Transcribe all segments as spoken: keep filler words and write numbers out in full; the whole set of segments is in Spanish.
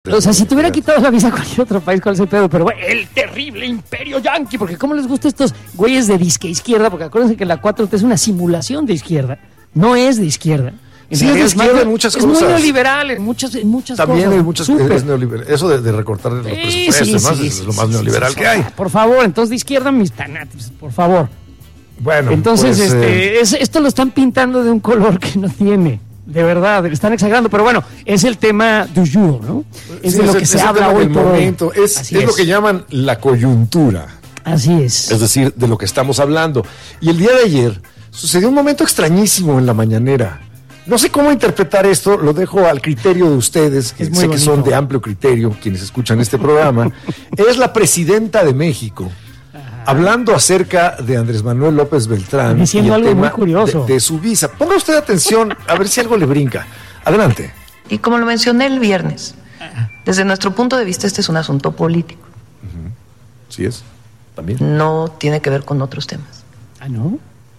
O sea, si te hubiera quitado la visa a cualquier otro país, ¿cuál es el pedo? Pero bueno, el terrible imperio yanqui, porque ¿cómo les gusta estos güeyes de disque izquierda? Porque acuérdense que la cuatro T es una simulación de izquierda, no es de izquierda. En sí, es de izquierda más, en muchas es cosas. Es muy neoliberal en muchas, en muchas También cosas. hay muchas cosas. Es neoliberal. Eso de, de recortar los sí, presupuestos, sí, más, sí, es sí, lo más sí, neoliberal sí, que hay. Por favor, entonces de izquierda mis tanates, por favor. Bueno, entonces pues, este, eh... es, esto lo están pintando de un color que no tiene. De verdad, están exagerando, pero bueno, es el tema du jour, ¿no? Es sí, de lo es, que es se habla hoy por momento. hoy. Es, es, es lo que llaman la coyuntura. Así es. Es decir, de lo que estamos hablando. Y el día de ayer sucedió un momento extrañísimo en la mañanera. No sé cómo interpretar esto, lo dejo al criterio de ustedes, que sé bonito. Que son de amplio criterio, quienes escuchan este programa. Es la presidenta de México, ajá, hablando acerca de Andrés Manuel López Beltrán. Diciendo algo muy curioso. De, de su visa. Ponga usted atención, a ver si algo le brinca. Adelante. Y como lo mencioné el viernes, desde nuestro punto de vista este es un asunto político. Uh-huh. Sí es, también. No tiene que ver con otros temas. ¿Ah, no?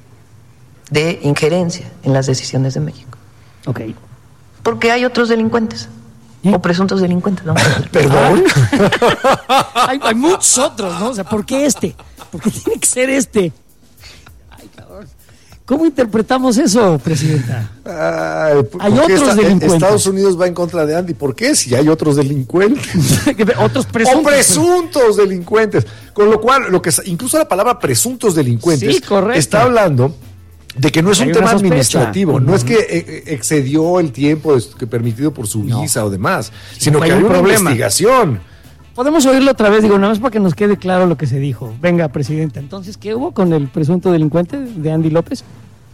De injerencia en las decisiones de México. Ok. Porque hay otros delincuentes. ¿Eh? O presuntos delincuentes. ¿No? ¿Perdón? hay, hay muchos otros, ¿no? O sea, ¿por qué este? ¿Por qué tiene que ser este? Ay, cabrón. ¿Cómo interpretamos eso, presidenta? Ay, hay otros esta, delincuentes. Estados Unidos va en contra de Andy. ¿Por qué? Si hay otros delincuentes. otros presuntos. O presuntos delincuentes. Con lo cual, lo que incluso la palabra presuntos delincuentes, sí, está hablando de que no es hay un tema sospecha. administrativo, Uh-huh. no es que eh, excedió el tiempo que permitido por su visa no. o demás, sino hay que hay un una problema. investigación. Podemos oírlo otra vez, digo, nada más para que nos quede claro lo que se dijo. Venga, presidenta, entonces, ¿qué hubo con el presunto delincuente de Andy López?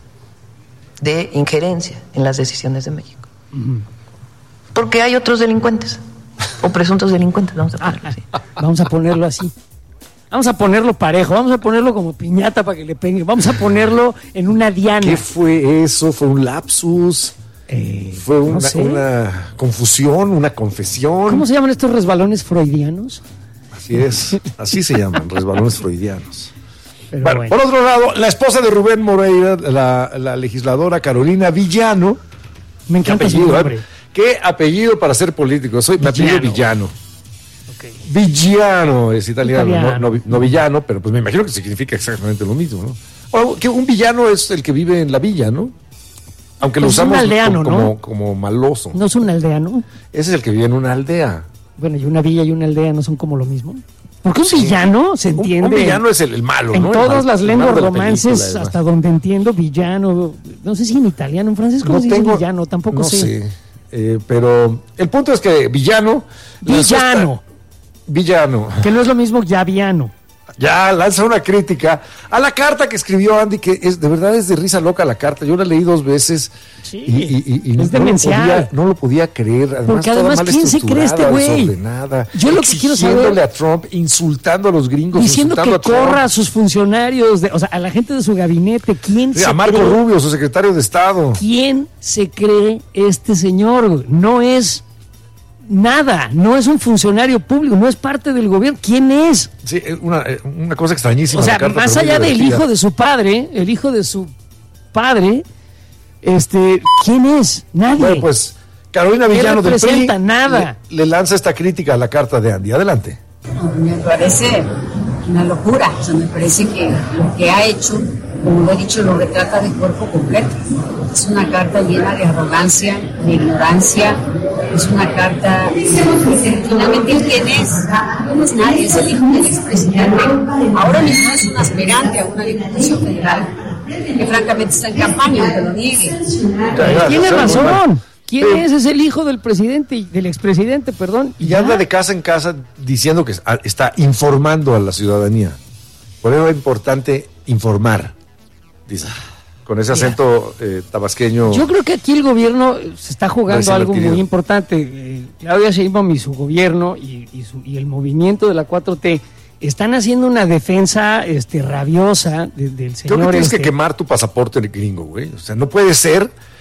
De injerencia en las decisiones de México. Uh-huh. Porque hay otros delincuentes, o presuntos delincuentes, vamos a ponerlo así. Vamos a ponerlo así. Vamos a ponerlo parejo, vamos a ponerlo como piñata para que le pegue, vamos a ponerlo en una diana. ¿Qué fue eso? ¿Fue un lapsus? Eh, ¿Fue una, no sé. una confusión, una confesión? ¿Cómo se llaman estos resbalones freudianos? Así es, así se llaman, resbalones freudianos. Pero bueno, bueno. Por otro lado, la esposa de Rubén Moreira, la, la legisladora Carolina Villano. Me encanta apellido, su nombre. ¿eh? ¿Qué apellido para ser político? Soy mi apellido Villano. Okay. Villano es italiano, italiano. No, no, no villano, pero pues me imagino que significa exactamente lo mismo, ¿no? O que un villano es el que vive en la villa, ¿no? Aunque pues lo usamos un aldeano, como, ¿no? como, como maloso. ¿No es un aldeano? Ese es el que vive en una aldea. Bueno, y una villa y una aldea no son como lo mismo. Porque un sí. villano se entiende. Un, un villano es el, el malo, en ¿no? En todas el, las el lenguas de romances, película, hasta donde entiendo, villano. No sé si en italiano, en francés, ¿cómo no se tengo, dice villano? Tampoco no sé. sé. Eh, pero el punto es que villano. Villano. Villano. Que no es lo mismo llaviano. Ya lanza una crítica a la carta que escribió Andy, que es de verdad es de risa loca la carta. Yo la leí dos veces sí, y, y, y, y es no, lo podía, no lo podía creer. Además, porque además, ¿quién se cree este güey? Yo lo que quiero saber, a Trump, insultando a los gringos, diciendo que a corra a sus funcionarios, de, o sea, a la gente de su gabinete. ¿Quién sí, se a Marco cree? Rubio, su secretario de Estado. ¿Quién se cree este señor? No es nada, no es un funcionario público, no es parte del gobierno. ¿Quién es? Sí, una, una cosa extrañísima. O sea, carta, más allá del hijo de su padre, el hijo de su padre, este, ¿quién es? Nadie. Bueno, pues Carolina Villano del P R I nada. Le, le lanza esta crítica a la carta de Andy. Adelante. Me parece una locura, o sea, me parece que lo que ha hecho, como lo he dicho, lo retrata de cuerpo completo. Es una carta llena de arrogancia, de ignorancia, es una carta que finalmente ¿quién es? No es nadie, es el hijo del expresidente. Ahora mismo es un aspirante a una diputación federal que francamente está en campaña, aunque lo niegue. Tiene razón. ¿Quién eh, es? Es el hijo del presidente, del expresidente, perdón. Y anda de casa en casa diciendo que está informando a la ciudadanía. Por eso es importante informar, dice, con ese acento eh, tabasqueño. Yo creo que aquí el gobierno se está jugando algo adquirido. muy importante. Eh, Claudia Sheinbaum y su gobierno y, y, su, y el movimiento de la cuatro T están haciendo una defensa este, rabiosa de, del señor. Creo que tienes este. que quemar tu pasaporte gringo, güey. O sea, no puede ser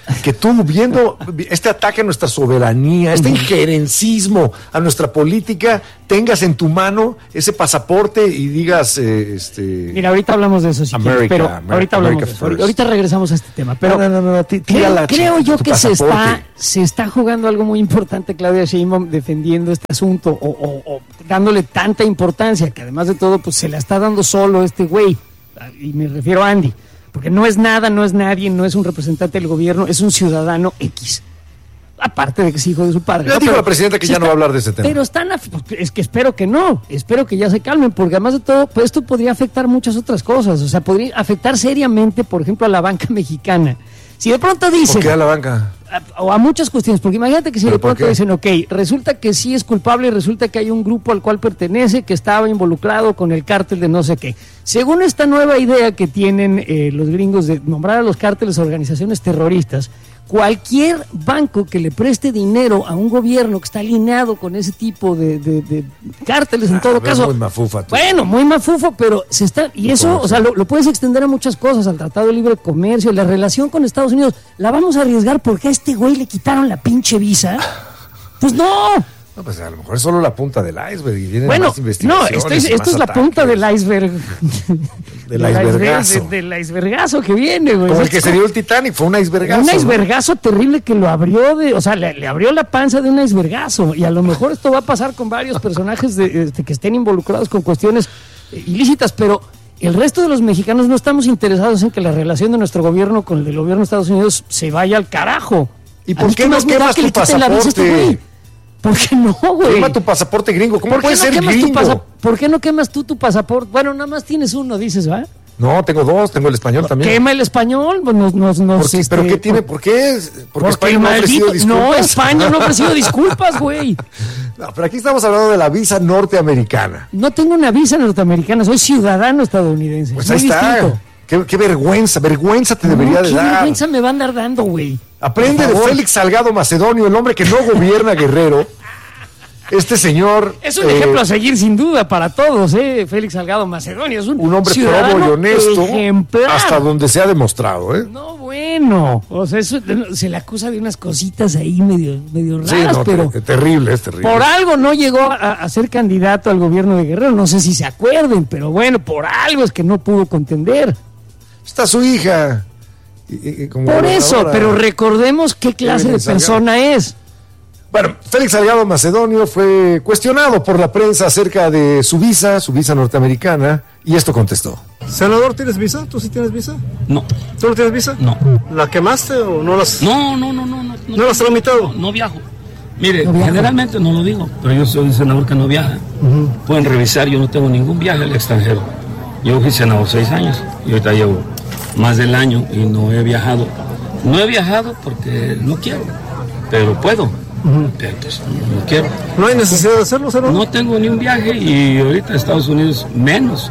que tú viendo este ataque a nuestra soberanía, este injerencismo a nuestra política, tengas en tu mano ese pasaporte y digas, eh, este... Mira, ahorita hablamos de eso, si America, quieres, pero America, ahorita hablamos America de eso. Ahorita regresamos a este tema, pero no, no, no, no, tira creo, la creo yo tu que se pasaporte. está, se está jugando algo muy importante, Claudia Sheinbaum, defendiendo este asunto o, o, o dándole tanta importancia, que además de todo, pues se la está dando solo este güey, y me refiero a Andy. Porque no es nada, no es nadie, no es un representante del gobierno, es un ciudadano X. Aparte de que es hijo de su padre. Ya ¿no? dijo Pero la presidenta que ya está, no va a hablar de ese tema. Pero están, es que espero que no, espero que ya se calmen, porque además de todo, pues esto podría afectar muchas otras cosas. O sea, podría afectar seriamente, por ejemplo, a la banca mexicana. Si de pronto dicen... ¿Por qué a la banca? A, o a muchas cuestiones, porque imagínate que si de pronto dicen, ok, resulta que sí es culpable y resulta que hay un grupo al cual pertenece que estaba involucrado con el cártel de no sé qué. Según esta nueva idea que tienen eh, los gringos de nombrar a los cárteles organizaciones terroristas, cualquier banco que le preste dinero a un gobierno que está alineado con ese tipo de, de, de cárteles, en Ah, todo caso... muy mafufa, tú. Bueno, muy mafufo, pero se está... Y eso, o sea, lo, lo puedes extender a muchas cosas, al Tratado de Libre Comercio, la relación con Estados Unidos. ¿La vamos a arriesgar porque a este güey le quitaron la pinche visa? Pues no... No, pues a lo mejor es solo la punta del iceberg y vienen Bueno, más investigaciones. no, esto es, y esto más es la ataques. punta del iceberg. Del icebergazo. Del, del icebergazo que viene, güey. Como el que se dio el Titanic, fue un icebergazo. Un icebergazo, ¿no? Terrible que lo abrió de, o sea, le, le abrió la panza de un icebergazo. Y a lo mejor esto va a pasar con varios personajes de, este, que estén involucrados con cuestiones eh, ilícitas, pero el resto de los mexicanos no estamos interesados en que la relación de nuestro gobierno con el del gobierno de Estados Unidos se vaya al carajo. ¿Y por qué no quemas tu pasaporte? ¿Por qué no, güey? Quema tu pasaporte gringo. ¿Cómo ¿Por qué puede no ser quemas gringo? tu pasa- ¿Por qué no quemas tú tu pasaporte? Bueno, nada más tienes uno, dices, ¿va? No, tengo dos, tengo el español también. Quema el español, pues nos, nos, nos, ¿Por qué? este, ¿Pero qué tiene? ¿Por qué? Porque, Porque España no ha ofrecido maldito, disculpas. no, España no ha ofrecido disculpas, güey. No, pero aquí estamos hablando de la visa norteamericana. No tengo una visa norteamericana, soy ciudadano estadounidense. Pues Muy ahí está. distinto. Qué, qué vergüenza, vergüenza te debería No, de ¿qué dar. vergüenza me va a andar dando, güey? Aprende Por de favor. Félix Salgado Macedonio, el hombre que no gobierna Guerrero. Este señor... Es un eh, ejemplo a seguir sin duda para todos, ¿eh? Félix Salgado Macedonio es un, un hombre ciudadano probo y honesto ejemplar. hasta donde se ha demostrado, ¿eh? No, bueno, o sea, eso, se le acusa de unas cositas ahí medio, medio raras, Sí, no, pero te- terrible, es terrible. por algo no llegó a, a ser candidato al gobierno de Guerrero, no sé si se acuerden, pero bueno, por algo es que no pudo contender. Está su hija. Y- y- como Por eso, gobernadora. pero recordemos qué clase de Félix Salgado. persona es. Bueno, Félix Salgado Macedonio fue cuestionado por la prensa acerca de su visa, su visa norteamericana, y esto contestó. Senador, ¿tienes visa? ¿Tú sí tienes visa? No, ¿Tú no tienes visa? no. ¿La quemaste o no las...? No, no, no, no. ¿No, ¿No lo has tramitado? No, no viajo. Mire, No viajo. generalmente no lo digo, pero yo soy un senador que no viaja. Pueden revisar, yo no tengo ningún viaje al extranjero. Yo fui senador seis años y ahorita llevo más del año y no he viajado. No he viajado porque no quiero, pero puedo. Pero pues, no quiero. ¿No hay necesidad de hacerlo, senador? No tengo ni un viaje y ahorita Estados Unidos menos.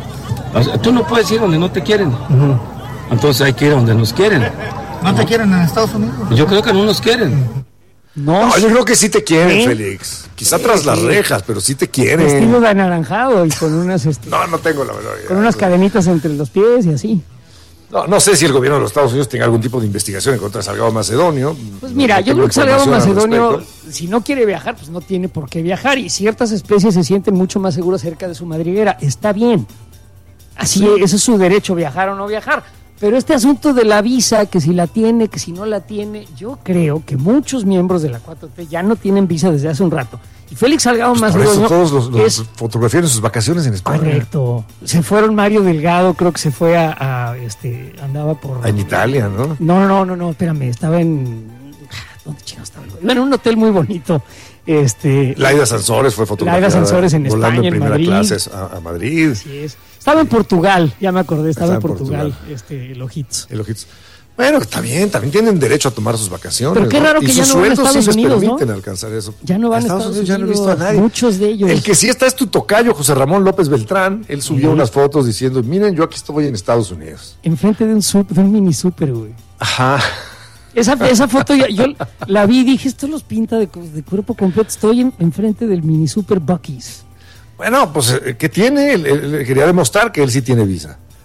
O sea, tú no puedes ir donde no te quieren. Entonces hay que ir donde nos quieren. ¿No te quieren en Estados Unidos? Yo creo que no nos quieren. No, No, yo creo que sí te quieren, ¿Sí? Félix. Quizá tras las rejas, pero sí te vestido quieren. de anaranjado y con unas, este, No, no tengo la menor idea. con unas cadenitas entre los pies y así. No, no sé si el gobierno de los Estados Unidos tenga algún tipo de investigación en contra de Salgado Macedonio. Pues mira, No yo tengo creo que Salgado información al Macedonio, respecto. si no quiere viajar, pues no tiene por qué viajar. Y ciertas especies se sienten mucho más seguras cerca de su madriguera. Está bien. Así es, ese es su derecho, viajar o no viajar. Pero este asunto de la visa, que si la tiene, que si no la tiene, yo creo que muchos miembros de la cuatro T ya no tienen visa desde hace un rato. Y Félix Salgado Pues por eso Macedonio todos los, los es fotografían en sus vacaciones en España. correcto. Se fueron Mario Delgado, creo que se fue a, a, este, andaba por... En Italia, ¿no? No, no, no, no, espérame, estaba en... ¿Dónde chingados estaba? Bueno, en un hotel muy bonito. Este, Laida Sansores fue fotografiada. Laida Sansores en volando España, en en primera Madrid. clase a, a Madrid. así es. Estaba en Portugal, ya me acordé, estaba, Estaba en en Portugal, Portugal. este, el Ojitos. El Ojitos. Bueno, está bien, también tienen derecho a tomar sus vacaciones. Pero qué ¿no? raro y que ya sus no van a sueldos Estados sí les Unidos, ¿no? permiten alcanzar eso. Ya no van a Estados ya no he visto a Unidos, nadie. muchos de ellos. El que sí está es tu tocayo, José Ramón López Beltrán. Él subió Sí. unas fotos diciendo, miren, yo aquí estoy en Estados Unidos. Enfrente de un, sup- de un mini super, güey. Ajá. Esa, esa foto ya- yo la vi y dije, esto los pinta de, cu- de cuerpo completo. Estoy en- enfrente del mini super Buc-ee's. Bueno, pues, eh, ¿qué tiene? Él, él- él quería demostrar que él sí tiene visa.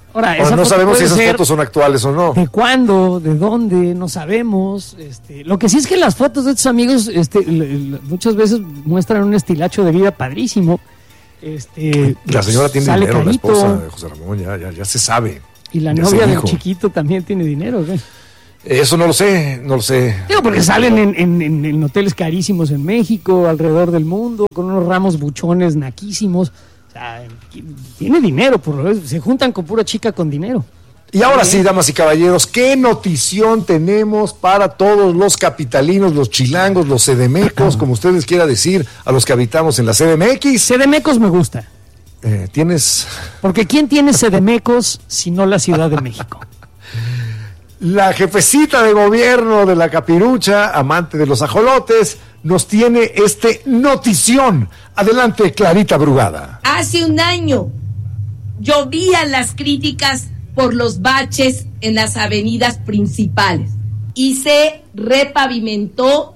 Ahora, Ahora esa no foto sabemos si puede esas ser fotos son actuales o no. ¿De cuándo? ¿De dónde? No sabemos. Este, lo que sí es que las fotos de estos amigos este, l- l- muchas veces muestran un estilacho de vida padrísimo. Este, La señora tiene sale dinero, carito, la esposa de José Ramón, ya, ya, ya se sabe. y la ya novia se del dijo. chiquito también tiene dinero. ¿Qué? Eso no lo sé, no lo sé. Digo, porque salen en, en- en- en hoteles carísimos en México, alrededor del mundo, con unos ramos buchones naquísimos. O sea, tiene dinero, por lo menos. Se juntan con pura chica con dinero. Y ahora sí, damas y caballeros, ¿qué notición tenemos para todos los capitalinos, los chilangos, los sedemecos, como ustedes quiera decir, a los que habitamos en la C D M X? Sedemecos me gusta. Eh, ¿Tienes...? Porque ¿quién tiene Sedemecos si no la Ciudad de México? La jefecita de gobierno de la Capirucha, amante de los ajolotes, nos tiene este notición. Adelante, Clarita Brugada. Hace un año llovían las críticas por los baches en las avenidas principales y se repavimentó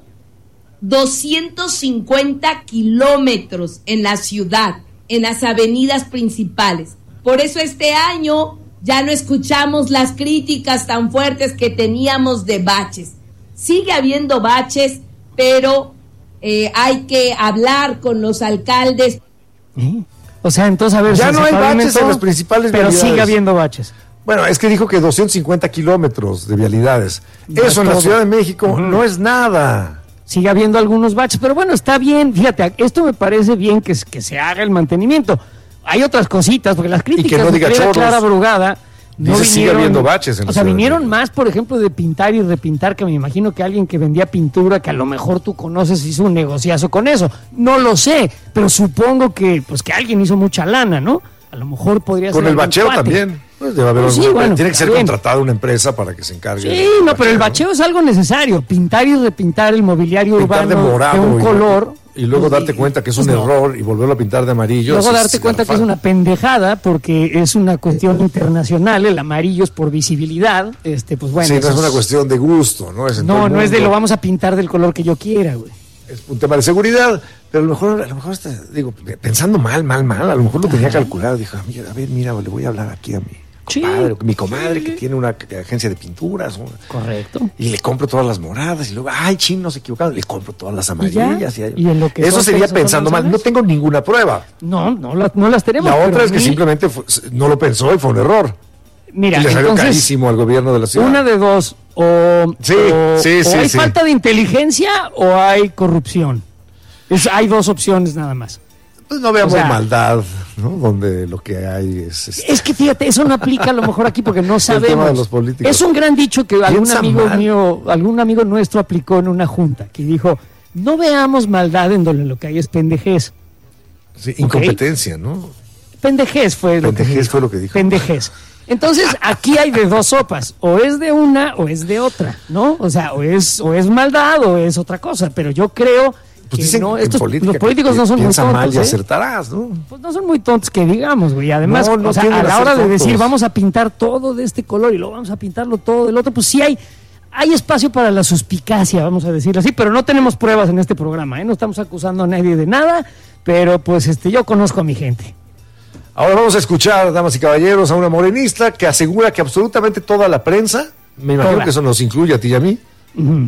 doscientos cincuenta kilómetros en la ciudad, en las avenidas principales. Por eso este año ya no escuchamos las críticas tan fuertes que teníamos de baches. Sigue habiendo baches, pero eh, hay que hablar con los alcaldes. ¿Eh? O sea, entonces, a ver... Ya si no se hay baches pavimentó, en las principales pero vialidades. sigue habiendo baches. Bueno, es que dijo que doscientos cincuenta kilómetros de vialidades. No Eso en la todo. Ciudad de México Ujú. no es nada. Sigue habiendo algunos baches, pero bueno, está bien. Fíjate, esto me parece bien que, que se haga el mantenimiento. Hay otras cositas, porque las críticas no de diga Clara chorros. Clara Brugada no Dice, sigue vinieron, habiendo baches en la o sea, Ciudad de vinieron México. más, por ejemplo, de pintar y repintar, que me imagino que alguien que vendía pintura, que a lo mejor tú conoces, hizo un negociazo con eso. No lo sé, pero supongo que pues que alguien hizo mucha lana, ¿no? A lo mejor podría Con ser el algún bacheo cuate. también. Pues debe haber Pues sí, algún- bueno, tiene que ser está bien. contratada una empresa para que se encargue. Sí, del no, pero el bacheo es algo necesario. Pintar y repintar el mobiliario Pintar de urbano de, morado un y- color. Y luego pues, darte cuenta que es pues un no. error y volverlo a pintar de amarillo. Luego eso darte es cuenta que es garrafal. una pendejada porque es una cuestión internacional, el amarillo es por visibilidad, este, pues bueno. Sí, no eso es una cuestión de gusto, ¿no? Es en todo No, el no es de mundo. lo vamos a pintar del color que yo quiera, güey. Es un tema de seguridad, pero a lo mejor, a lo mejor está, digo, pensando mal, mal, mal, a lo mejor lo tenía calculado. Dijo, mira, a ver, mira, le voy a hablar aquí a mi Sí, compadre, mi comadre sí. que tiene una c- agencia de pinturas, ¿no? Correcto. Y le compro todas las moradas y luego, ay, chin, no se equivocaron, le compro todas las amarillas. ya, Y, y en lo que eso son sería pesos, pensando ¿no mal, no sabes? tengo ninguna prueba. No, no, la- no las tenemos. La pero otra es a que mí- simplemente fue- no lo pensó y fue un error. Mira, y le salió entonces, carísimo al gobierno de la ciudad. una de dos, o, Sí, o- sí, o sí, hay sí. falta de inteligencia o hay corrupción. Es, hay dos opciones nada más. Pues no veamos o sea, maldad, ¿no? Donde lo que hay es... este, Es que fíjate, eso no aplica a lo mejor aquí porque no El tema sabemos. de los políticos. Es un gran dicho que algún Piensa amigo mal. mío, algún amigo nuestro aplicó en una junta, que dijo, no veamos maldad en donde lo que hay es pendejez. sí, incompetencia, ¿no? Pendejez fue lo que Pendejez dijo. fue lo que dijo. Pendejez. Entonces, aquí hay de dos sopas, o es de una o es de otra, ¿no? O sea, o es o es maldad o es otra cosa, pero yo creo Pues que dicen no, en estos, política los políticos que no son muy piensa mal tontos, y ¿eh? acertarás, ¿no? Pues no son muy tontos que digamos, güey. Además, No, no o sea, tienden a a la ser hora de tontos. decir vamos a pintar todo de este color y luego vamos a pintarlo todo del otro, pues sí hay, hay espacio para la suspicacia, vamos a decirlo así, pero no tenemos pruebas en este programa, ¿eh? No estamos acusando a nadie de nada, pero pues este yo conozco a mi gente. Ahora vamos a escuchar, damas y caballeros, a una morenista que asegura que absolutamente toda la prensa, me imagino Toda. que eso nos incluye a ti y a mí, Ujú.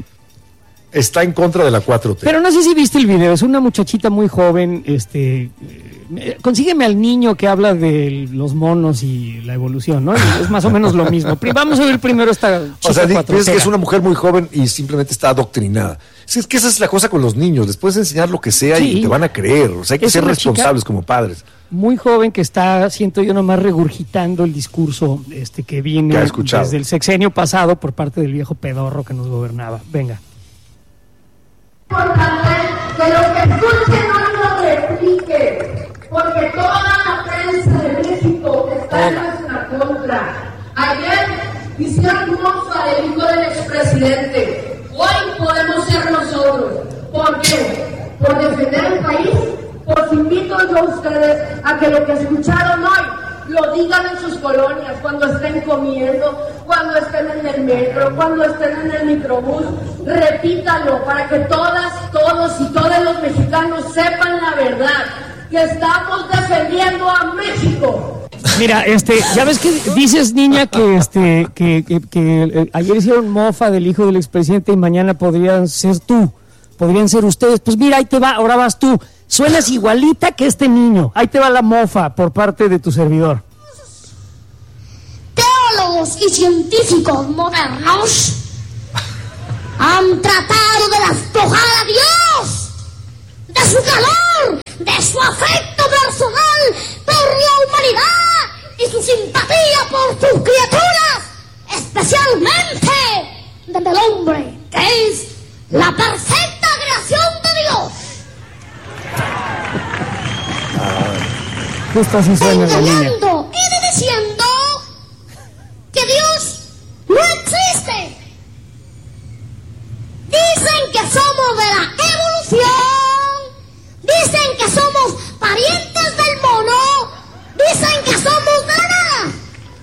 está en contra de la cuatro T. Pero no sé si viste el video, es una muchachita muy joven, este, eh, consígueme al niño que habla de los monos y la evolución, ¿no? Y es más o menos lo mismo. Pri- Vamos a ver primero esta chica O sea, di- piensas que cuatrotera. es una mujer muy joven y simplemente está adoctrinada. Sí, es que esa es la cosa con los niños, les puedes enseñar lo que sea Sí. y te van a creer. O sea, hay que Es ser una chica- responsables como padres. Muy joven que está, siento yo, nomás regurgitando el discurso este que viene Que ha escuchado. desde el sexenio pasado por parte del viejo pedorro que nos gobernaba. Venga. Que los que escuchen no lo repliquen, porque toda la prensa de México está en nuestra contra. Ayer hicieron mofa del hijo del expresidente. Hoy podemos ser nosotros. ¿Por qué? Por defender el país. Pues invito yo a ustedes a que lo que escucharon hoy lo digan en sus colonias, cuando estén comiendo, cuando estén en el metro, cuando estén en el microbús. Repítanlo para que todas, todos y todos los mexicanos sepan la verdad, que estamos defendiendo a México. Mira, este, ya ves que dices, niña, que este, que, que, que eh, ayer hicieron mofa del hijo del expresidente y mañana podrían ser tú, podrían ser ustedes. Pues mira, ahí te va, ahora vas tú. Suenas igualita que este niño. Ahí te va la mofa por parte de tu servidor. Teólogos y científicos modernos han tratado de despojar a Dios de su calor, de su afecto personal por la humanidad y su simpatía por sus criaturas, especialmente del hombre, que es la perfecta creación de Dios. Justo así suena la niña. Engañando y diciendo que Dios no existe. Dicen que somos de la evolución, dicen que somos parientes del mono, dicen que somos de la nada.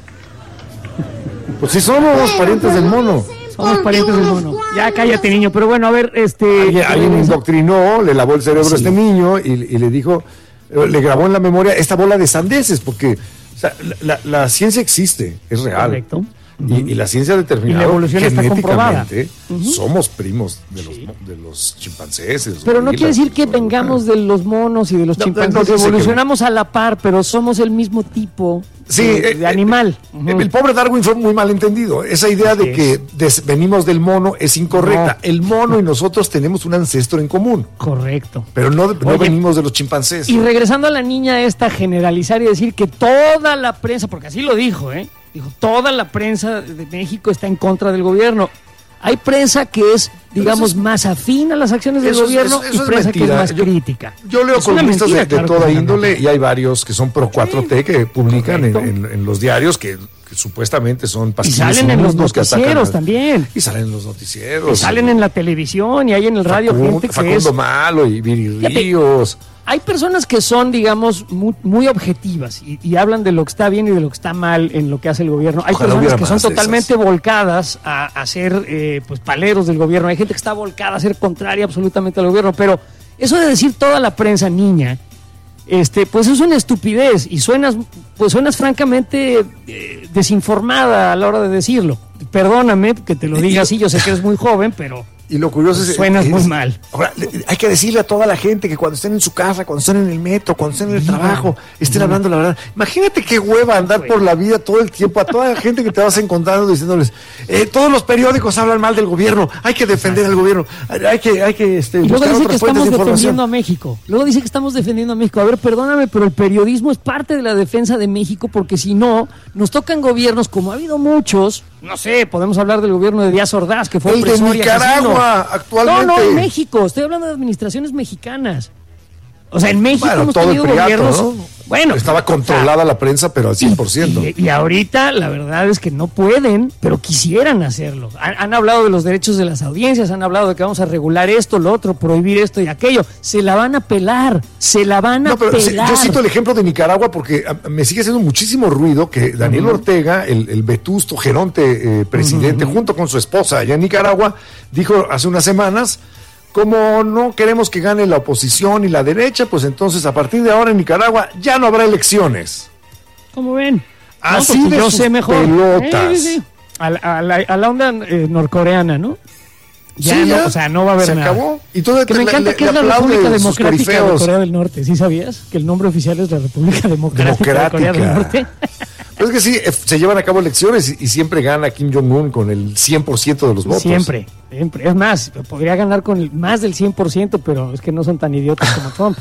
Pues sí somos bueno, parientes del mono. Somos parientes del mono. Ya cállate, niño. Pero bueno, a ver, este... Alguien, alguien indoctrinó, le lavó el cerebro sí. a este niño y, y le dijo, le grabó en la memoria esta bola de sandeces, porque o sea, la, la, la ciencia existe, es real. Correcto. Y, y la ciencia ha determinado y la evolución está comprobada. Uh-huh. Somos primos de los, sí. de los chimpancés. De los pero no gorilas, quiere decir que vengamos de los monos y de los no, chimpancés. No, no evolucionamos que... a la par, pero somos el mismo tipo sí, de, de eh, animal. Uh-huh. El pobre Darwin fue muy mal entendido. Esa idea de que des, venimos del mono es incorrecta. No. El mono y nosotros tenemos un ancestro en común. Correcto. Pero no, no Oye, venimos de los chimpancés. Y regresando a la niña esta, generalizar y decir que toda la prensa, porque así lo dijo, ¿eh? Dijo, toda la prensa de México está en contra del gobierno. Hay prensa que es, digamos, eso, más afín a las acciones del gobierno eso, eso y prensa que es más yo, crítica. Yo leo columnistas de, de claro, toda índole y hay varios que son pro cuatro T que publican en, en, en los diarios que, que supuestamente son pastillas. Y salen en los noticieros también. Y salen en los noticieros. Y salen en la televisión y hay en el radio Facundo, gente que Facundo es... Malo y Viri Ríos. Hay personas que son, digamos, muy, muy objetivas y, y hablan de lo que está bien y de lo que está mal en lo que hace el gobierno. Hay Ojalá personas que son totalmente esas. volcadas a, a ser eh, pues paleros del gobierno. Hay gente que está volcada a ser contraria absolutamente al gobierno. Pero eso de decir toda la prensa niña, este, pues es una estupidez y suenas, pues suenas francamente eh, desinformada a la hora de decirlo. Perdóname que te lo diga así, yo sé que eres muy joven, pero... Y lo curioso es... Suenas es, muy mal. Ahora, hay que decirle a toda la gente que cuando estén en su casa, cuando estén en el metro, cuando estén en el trabajo, estén hablando la verdad. Imagínate qué hueva andar por la vida todo el tiempo a toda la gente que te vas encontrando diciéndoles, eh, todos los periódicos hablan mal del gobierno, hay que defender al gobierno, hay que, hay que este, y luego buscar dice otras que fuentes estamos de información. defendiendo a México. Luego dice que estamos defendiendo a México. A ver, perdóname, pero el periodismo es parte de la defensa de México porque si no, nos tocan gobiernos como ha habido muchos. No sé, podemos hablar del gobierno de Díaz Ordaz, que fue el de Nicaragua, actualmente. No, no, en México. Estoy hablando de administraciones mexicanas. O sea, en México bueno, hemos todo tenido el priato, gobiernos... ¿no? Bueno, estaba controlada o sea, la prensa, pero al cien por ciento. Y, y, y ahorita la verdad es que no pueden, pero quisieran hacerlo. Han, han hablado de los derechos de las audiencias, han hablado de que vamos a regular esto, lo otro, prohibir esto y aquello. Se la van a pelar, se la van a no, pero pelar. Yo cito el ejemplo de Nicaragua porque me sigue haciendo muchísimo ruido que Daniel uh-huh. Ortega, el, el vetusto geronte eh, presidente, uh-huh. junto con su esposa allá en Nicaragua, dijo hace unas semanas... Como no queremos que gane la oposición y la derecha, pues entonces a partir de ahora en Nicaragua ya no habrá elecciones. ¿Cómo ven? Así no, de yo sé mejor. pelotas. Eh, sí, sí. A, la, a, la, a la onda eh, norcoreana, ¿no? Ya, sí, no, ya, o sea, no va a haber se nada. acabó. Y todo que me encanta le, que le es la República Democrática de Corea del Norte. ¿Sí sabías? Que el nombre oficial es la República Democrática, Democrática. de Corea del Norte. Pero es que sí, se llevan a cabo elecciones y, y siempre gana Kim Jong-un con el cien por ciento de los votos. Siempre, siempre. Es más, podría ganar con el, más del cien por ciento, pero es que no son tan idiotas como Trump.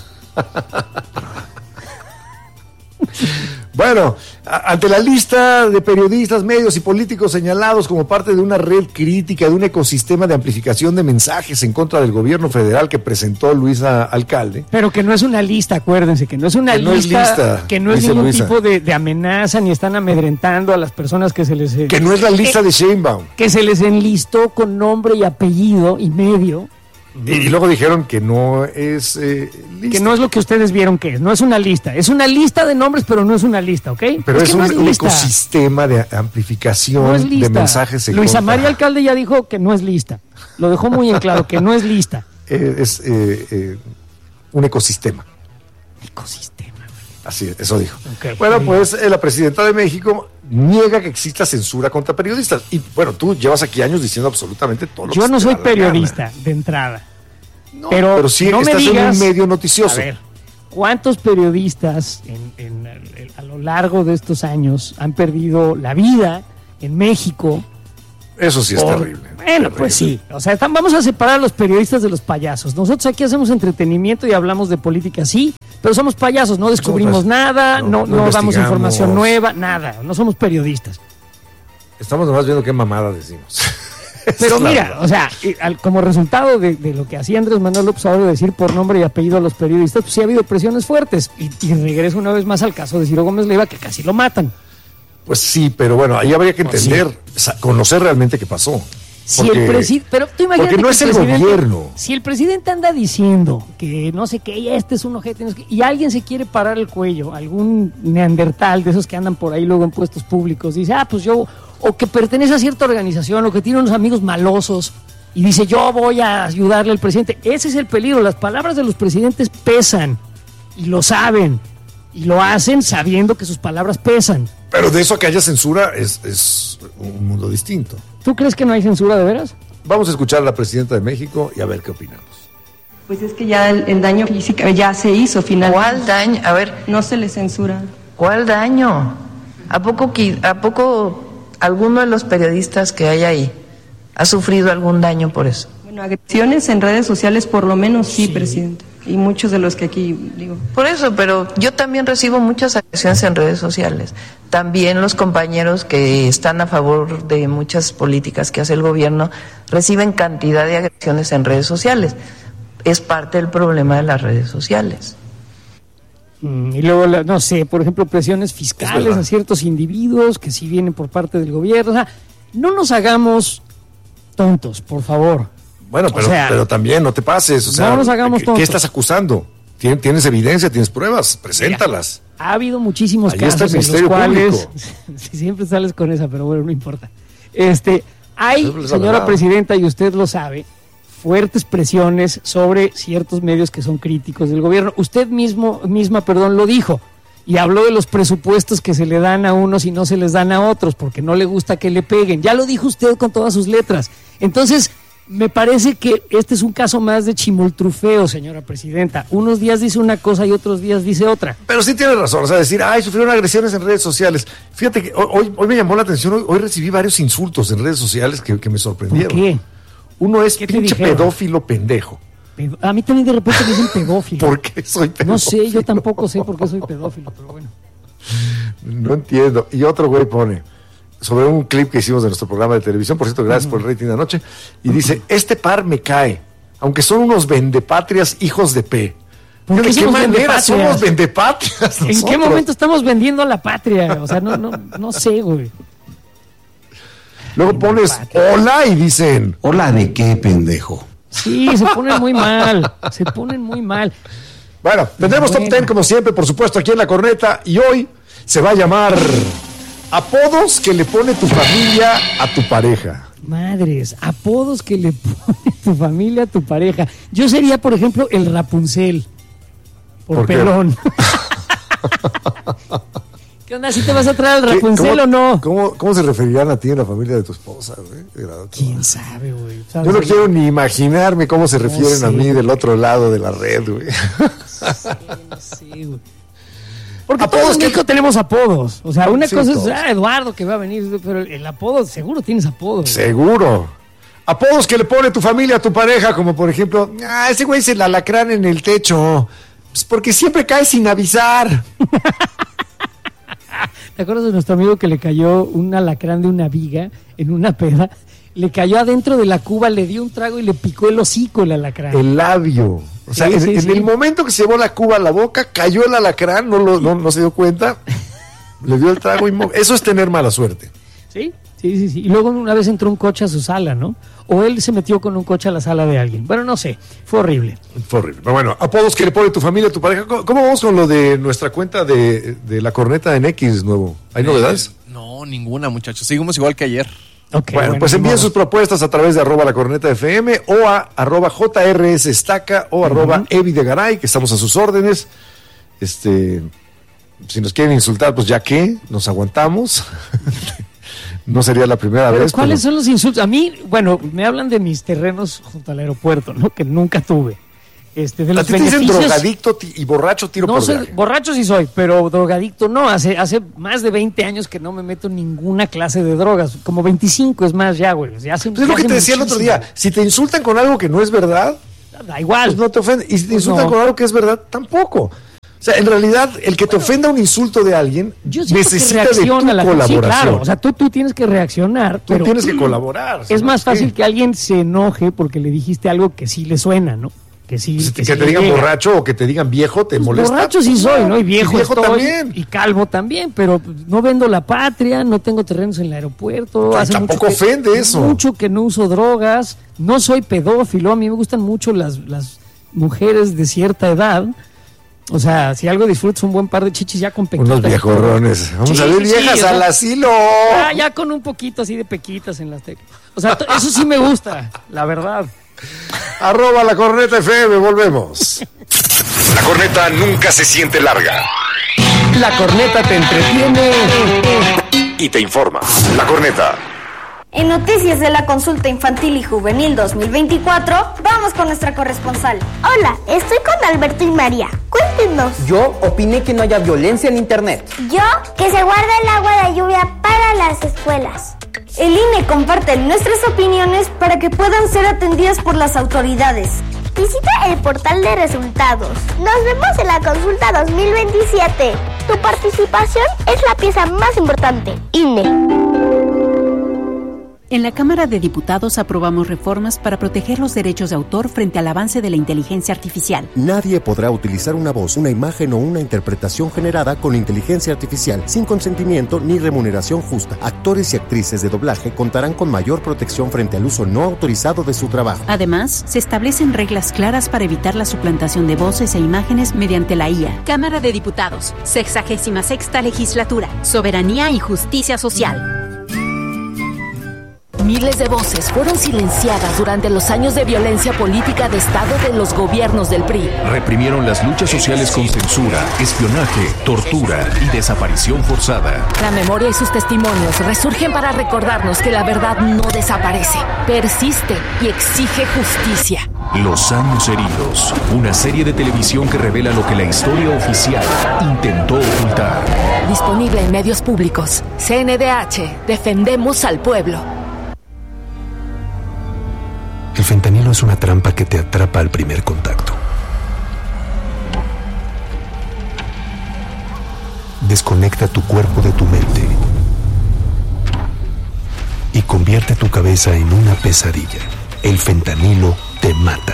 Bueno, a, ante la lista de periodistas, medios y políticos señalados como parte de una red crítica de un ecosistema de amplificación de mensajes en contra del gobierno federal que presentó Luisa Alcalde. Pero que no es una lista, acuérdense, que no es una que no lista, es lista, que no es ningún Luisa. tipo de, de amenaza, ni están amedrentando a las personas que se les... Que no es la lista que, de Sheinbaum. Que se les enlistó con nombre y apellido y medio. Y, y luego dijeron que no es eh, lista. Que no es lo que ustedes vieron que es, no es una lista. Es una lista de nombres, pero no es una lista, ¿ok? Pero es, es un, no es un ecosistema de amplificación no es de mensajes. Luisa María Alcalde ya dijo que no es lista. Lo dejó muy en claro, que no es lista. Eh, es eh, eh, un ecosistema. Ecosistema. Así, eso dijo. Okay. Bueno, pues eh, la presidenta de México niega que exista censura contra periodistas. Y bueno, tú llevas aquí años diciendo absolutamente todo lo que Yo no te soy da la periodista gana. de entrada. No, pero, pero sí no me estás digas, en un medio noticioso. A ver, ¿cuántos periodistas en, en, en, a lo largo de estos años han perdido la vida en México? Eso sí es por... terrible. Bueno, terrible. pues sí. O sea, están, vamos a separar a los periodistas de los payasos. Nosotros aquí hacemos entretenimiento y hablamos de política, sí, pero somos payasos, no descubrimos Nosotras, nada, no, no, no, no damos información investigamos. nueva, nada. No somos periodistas. Estamos nomás viendo qué mamada decimos. Pero Es la mira, verdad. o sea, y al- como resultado de, de lo que hacía Andrés Manuel López Obrador, de decir por nombre y apellido a los periodistas, pues sí ha habido presiones fuertes. Y, y regreso una vez más al caso de Ciro Gómez Leiva, que casi lo matan. Pues sí, pero bueno, ahí habría que Pues entender, sa- conocer realmente qué pasó. Si Porque- el presidente, pero tú imagínate porque no que es el presidente- gobierno. Si el presidente anda diciendo que no sé qué, y este es un ojete, no sé qué, y alguien se quiere parar el cuello, algún neandertal de esos que andan por ahí luego en puestos públicos, dice, ah, pues yo, o que pertenece a cierta organización, o que tiene unos amigos malosos, y dice, yo voy a ayudarle al presidente. Ese es el peligro, las palabras de los presidentes pesan, y lo saben, y lo hacen sabiendo que sus palabras pesan. Pero de eso a que haya censura es, es un mundo distinto. ¿Tú crees que no hay censura de veras? Vamos a escuchar a la presidenta de México y a ver qué opinamos. Pues es que ya el, el daño físico ya se hizo finalmente. ¿Cuál daño? A ver, No se le censura. ¿cuál daño? ¿A poco, qui- ¿A poco alguno de los periodistas que hay ahí ha sufrido algún daño por eso? Bueno, agresiones en redes sociales por lo menos sí, presidente. Y muchos de los que aquí digo. Por eso, pero yo también recibo muchas agresiones en redes sociales. También los compañeros que están a favor de muchas políticas que hace el gobierno reciben cantidad de agresiones en redes sociales. Es parte del problema de las redes sociales. Mm, Y luego, la- no sé, por ejemplo, presiones fiscales verdad. a ciertos individuos que sí vienen por parte del gobierno. O sea, no nos hagamos tontos, por favor. Bueno, pero, O sea, pero también no te pases. O sea, no nos hagamos ¿qué, tontos. ¿qué estás acusando? ¿Tien- ¿Tienes evidencia? ¿Tienes pruebas? Preséntalas. Ha habido muchísimos Ahí está casos el en los Ministerio cuales Público. sí, siempre sales con esa, pero bueno, no importa. Este, hay, Eso es la señora verdad. presidenta, y usted lo sabe, fuertes presiones sobre ciertos medios que son críticos del gobierno. Usted mismo, misma, perdón, lo dijo. Y habló de los presupuestos que se le dan a unos y no se les dan a otros, porque no le gusta que le peguen. Ya lo dijo usted con todas sus letras. Entonces, me parece que este es un caso más de chimoltrufeo, señora presidenta. Unos días dice una cosa y otros días dice otra. Pero sí tienes razón, o sea, decir, ay, sufrieron agresiones en redes sociales. Fíjate que hoy, hoy me llamó la atención, hoy, hoy recibí varios insultos en redes sociales que, que me ¿Por sorprendieron. qué? Uno es ¿Qué te pinche dijeron? pedófilo pendejo. Pedo- A mí también de repente me dicen pedófilo. ¿Por qué soy pedófilo? No sé, yo tampoco sé por qué soy pedófilo, pero bueno. No entiendo. Y otro güey pone, sobre un clip que hicimos de nuestro programa de televisión, por cierto, gracias por el rating de anoche, y dice, este par me cae, aunque son unos vendepatrias hijos de P. ¿Por ¿De qué qué somos manera vendepatrias? somos vendepatrias ¿En qué nosotros? momento estamos vendiendo a la patria? O sea, no, no, no sé, güey. Luego pones hola y dicen, ¿Hola de qué, pendejo? Sí, se ponen muy mal, se ponen muy mal. bueno, tendremos Bueno. top ten como siempre, por supuesto, aquí en La Corneta, y hoy se va a llamar apodos que le pone tu familia a tu pareja. Madres, apodos que le pone tu familia a tu pareja. Yo sería, por ejemplo, el Rapunzel. Por, ¿Por qué? pelón. ¿Qué onda? ¿Si te vas a traer al ¿Qué- Rapunzel cómo- o no? ¿cómo, ¿Cómo se referirán a ti en la familia de tu esposa? güey? Era- ¿Quién sabe, güey? Yo no quiero ni imaginarme cómo se refieren sé. a mí del otro lado de la red, güey. No sé, güey. Porque Apodos todos en que- México tenemos apodos. O sea, una Sí, cosa todos. es ah, Eduardo que va a venir, pero el, el apodo, seguro tienes apodo. güey. Seguro. Apodos que le pone tu familia a tu pareja, como por ejemplo, ah, ese güey es el alacrán en el techo. Pues porque siempre cae sin avisar. ¿Te acuerdas de nuestro amigo que le cayó un alacrán de una viga en una peda? Le cayó adentro de la cuba, le dio un trago y le picó el hocico el alacrán. El labio. O sea, Sí, en, sí, en sí. el momento que se llevó la cuba a la boca, cayó el alacrán, no, lo, no, no se dio cuenta, le dio el trago y mo- eso es tener mala suerte. Sí, sí, sí, sí. Y luego una vez entró un coche a su sala, ¿no? O él se metió con un coche a la sala de alguien. Bueno, no sé, fue horrible. Fue horrible. Pero bueno, apodos que le pone tu familia a tu pareja. ¿Cómo, cómo vamos con lo de nuestra cuenta de, de La Corneta en X nuevo? ¿Hay novedades? Eh, no, ninguna, muchachos. Seguimos igual que ayer. Okay, bueno, bueno, pues ni envíen modo. sus propuestas a través de arroba la corneta F M o a arroba J R S Estaca o arroba Evi de Garay, que estamos a sus órdenes. Este, si nos quieren insultar, pues ya que nos aguantamos. No sería la primera pero vez. ¿cuáles pero... son los insultos? A mí, bueno, me hablan de mis terrenos junto al aeropuerto, ¿no? Que nunca tuve. Este, de ¿A los ti te dicen beneficios... drogadicto y borracho tiro no por soy, viaje? Borracho sí soy, pero drogadicto no. Hace, hace más de veinte años que no me meto en ninguna clase de drogas. Como veinticinco es más ya, güey. Ya hace, pues es lo que te decía muchísimo. El otro día. Si te insultan con algo que no es verdad, da igual. Pues no te ofende. Y si te pues insultan no. con algo que es verdad, tampoco. O sea, en realidad, el que te ofenda un insulto de alguien necesita de tu la colaboración. Sí, claro. O sea, tú, tú tienes que reaccionar. Tú pero tienes que colaborar. Es más fácil ¿qué? que alguien se enoje porque le dijiste algo que sí le suena, ¿no? Que sí. Pues que, que sí te digan llega. borracho o que te digan viejo, te pues molesta. Borracho sí soy, ¿no? Y viejo, y viejo estoy, también. Y calvo también, pero no vendo la patria, no tengo terrenos en el aeropuerto. Ay, hace tampoco mucho que, ofende eso. Mucho que no uso drogas, no soy pedófilo, a mí me gustan mucho las, las mujeres de cierta edad. O sea, si algo disfrutas un buen par de chichis ya con pequitas. Unos viejorrones. Vamos sí, a ver sí, viejas sí, o sea, al asilo. Ya, ya con un poquito así de pequitas en las teclas. O sea, eso sí me gusta, la verdad. Arroba la corneta F M, volvemos. La corneta nunca se siente larga. La corneta te entretiene y te informa. La corneta. En noticias de la consulta infantil y juvenil dos mil veinticuatro, vamos con nuestra corresponsal. Hola, estoy con Alberto y María. Cuéntenos. Yo opiné que no haya violencia en internet. Yo, que se guarde el agua de lluvia para las escuelas. El I N E comparte nuestras opiniones para que puedan ser atendidas por las autoridades. Visita el portal de resultados. Nos vemos en la consulta dos mil veintisiete. Tu participación es la pieza más importante. I N E. En la Cámara de Diputados aprobamos reformas para proteger los derechos de autor frente al avance de la inteligencia artificial. Nadie podrá utilizar una voz, una imagen o una interpretación generada con inteligencia artificial sin consentimiento ni remuneración justa. Actores y actrices de doblaje contarán con mayor protección frente al uso no autorizado de su trabajo. Además, se establecen reglas claras para evitar la suplantación de voces e imágenes mediante la I A. Cámara de Diputados, sexagésima sexta legislatura, soberanía y justicia social. Miles de voces fueron silenciadas durante los años de violencia política de Estado de los gobiernos del P R I. Reprimieron las luchas sociales con censura, espionaje, tortura y desaparición forzada. La memoria y sus testimonios resurgen para recordarnos que la verdad no desaparece, persiste y exige justicia. Los años heridos, una serie de televisión que revela lo que la historia oficial intentó ocultar. Disponible en medios públicos. C N D H, defendemos al pueblo. El fentanilo es una trampa que te atrapa al primer contacto. Desconecta tu cuerpo de tu mente y convierte tu cabeza en una pesadilla. El fentanilo te mata.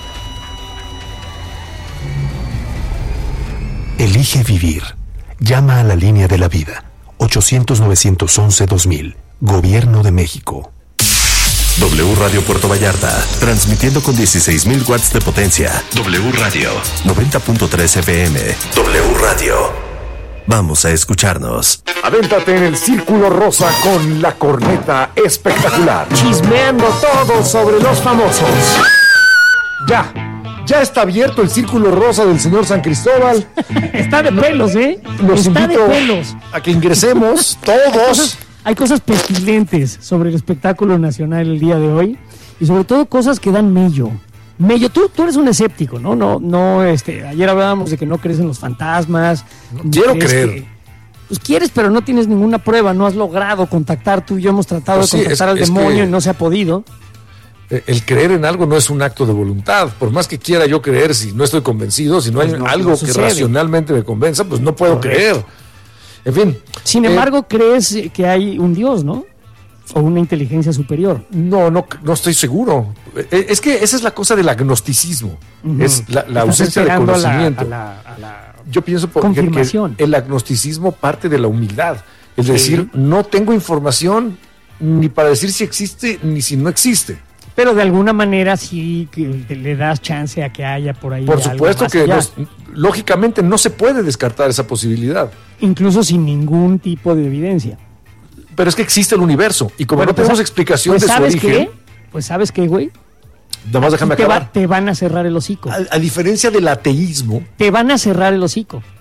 Elige vivir. Llama a la línea de la vida. ochocientos, novecientos once, dos mil. Gobierno de México. W Radio Puerto Vallarta, transmitiendo con dieciséis mil watts de potencia. W Radio, noventa punto tres F M. W Radio. Vamos a escucharnos. Avéntate en el Círculo Rosa con la corneta espectacular. Chismeando todo sobre los famosos. Ya, ya está abierto el Círculo Rosa del señor San Cristóbal. Está de pelos, ¿eh? Los está invito de pelos. a que ingresemos todos. Hay cosas pestilentes sobre el espectáculo nacional el día de hoy y sobre todo cosas que dan mello. Mello, tú, tú eres un escéptico, ¿no? No, no, este, ayer hablábamos de que no crees en los fantasmas. No quiero creer. Que, pues quieres, pero no tienes ninguna prueba, no has logrado contactar. Tú y yo hemos tratado pues de sí, contactar es, al es demonio y no se ha podido. El creer en algo no es un acto de voluntad. Por más que quiera yo creer, si no estoy convencido, si no hay pues no, algo no que racionalmente me convenza, pues no puedo Correcto. creer. En fin. Sin eh, embargo, crees que hay un Dios, ¿no? O una inteligencia superior. No, no, no estoy seguro. Es que esa es la cosa del agnosticismo. Uh-huh. Es la, la ausencia de conocimiento. A la, a la, a la Yo pienso porque que el agnosticismo parte de la humildad. Es sí. decir, no tengo información ni para decir si existe ni si no existe. Pero de alguna manera sí que le das chance a que haya por ahí. Por supuesto que nos, lógicamente no se puede descartar esa posibilidad. Incluso sin ningún tipo de evidencia. Pero es que existe el universo y como bueno, no tenemos pues, explicación pues de su origen. Qué? Pues ¿sabes qué, güey? Nada más déjame te acabar. Va, te van a cerrar el hocico. A, a diferencia del ateísmo. Te van a cerrar el hocico.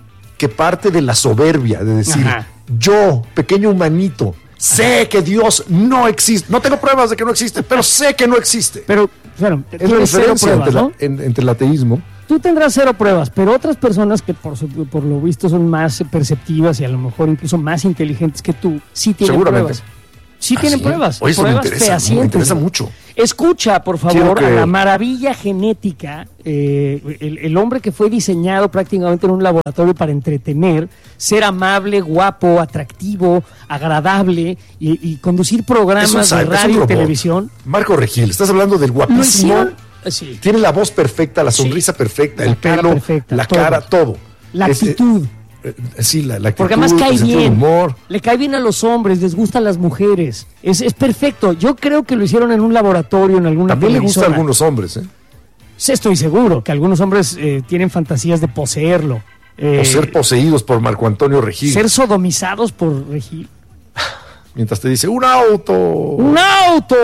que parte de la soberbia, de decir, ajá, yo, pequeño humanito, sé que Dios no existe. No tengo pruebas de que no existe, pero sé que no existe. Pero, claro, es la diferencia pruebas, entre, ¿no? la, en, entre el ateísmo. Tú tendrás cero pruebas, pero otras personas que por, su, por lo visto son más perceptivas y a lo mejor incluso más inteligentes que tú, sí tienen pruebas. Sí tienen ¿sí? pruebas. Oye, eso pruebas me interesa, me interesa mucho. Escucha, por favor, que... a la maravilla genética, eh, el, el hombre que fue diseñado prácticamente en un laboratorio para entretener, ser amable, guapo, atractivo, agradable y, y conducir programas de radio y televisión. Marco Regil, estás hablando del guapísimo. Sí. Tiene la voz perfecta, la sonrisa sí. perfecta, la el pelo, perfecta, la todo. cara, todo. La es, actitud. Eh, sí, la, la actitud. Porque además cae bien. Humor. Le cae bien a los hombres, les gustan las mujeres. Es, es perfecto. Yo creo que lo hicieron en un laboratorio, en alguna También le gusta a algunos hombres, ¿eh? Sí, estoy seguro que algunos hombres eh, tienen fantasías de poseerlo. Eh, o ser poseídos por Marco Antonio Regil. Ser sodomizados por Regil. Mientras te dice, ¡un auto! ¡Un auto!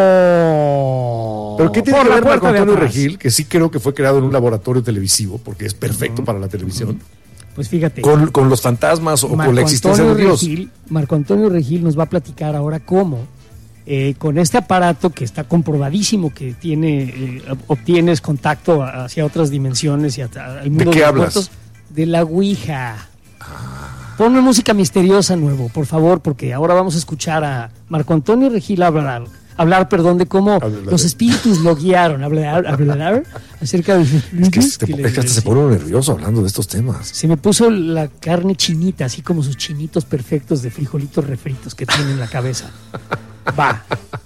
¿Pero qué tiene por que ver Marco Antonio Regil? Que sí creo que fue creado en un laboratorio televisivo, porque es perfecto uh-huh. para la televisión. Pues fíjate. Con, con los fantasmas o Marco con la existencia Antonio de Dios. Regil, Marco Antonio Regil nos va a platicar ahora cómo, eh, con este aparato que está comprobadísimo que tiene, eh, obtienes contacto hacia otras dimensiones y al mundo ¿de qué de hablas? Puertos, de la Ouija. Ponme música misteriosa nuevo, por favor, porque ahora vamos a escuchar a Marco Antonio Regil hablar, hablar perdón, de cómo hablar. Los espíritus lo guiaron, hablar, hablar acerca de... Es que, este, que, es que hasta se pone nervioso hablando de estos temas. Se me puso la carne chinita, así como sus chinitos perfectos de frijolitos refritos que tiene en la cabeza. Va.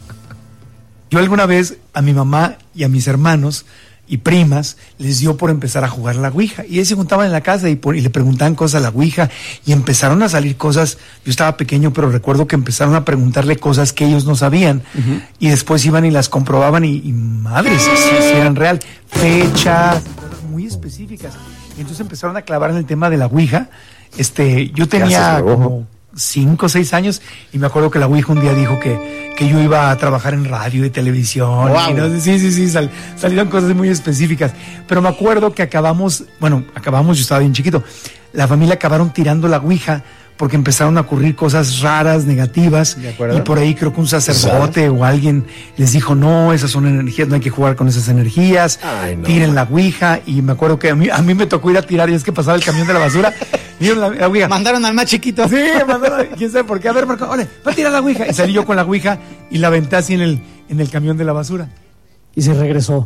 Yo alguna vez a mi mamá y a mis hermanos y primas les dio por empezar a jugar la Ouija y ellos se juntaban en la casa y, por, y le preguntaban cosas a la Ouija y empezaron a salir cosas. Yo estaba pequeño, pero recuerdo que empezaron a preguntarle cosas que ellos no sabían uh-huh. y después iban y las comprobaban y, y madres, si, si eran real, fecha, muy específicas. Y entonces empezaron a clavar en el tema de la Ouija. Este, yo tenía como cinco o seis años y me acuerdo que la Ouija un día dijo que, que yo iba a trabajar en radio y televisión. Wow. Y no, sí, sí, sí, sal, salieron cosas muy específicas. Pero me acuerdo que acabamos, bueno, acabamos, yo estaba bien chiquito, la familia acabaron tirando la Ouija porque empezaron a ocurrir cosas raras, negativas, y por ahí creo que un sacerdote o alguien les dijo, no, esas son energías, no hay que jugar con esas energías, Ay, no. tiren la Ouija, y me acuerdo que a mí, a mí me tocó ir a tirar, y es que pasaba el camión de la basura, vieron la, la Ouija. Mandaron al más chiquito. Sí, mandaron, quién sabe por qué, a ver, Marco, ole, va a tirar la Ouija, y salí yo con la Ouija, y la aventé así en el, en el camión de la basura. Y se regresó.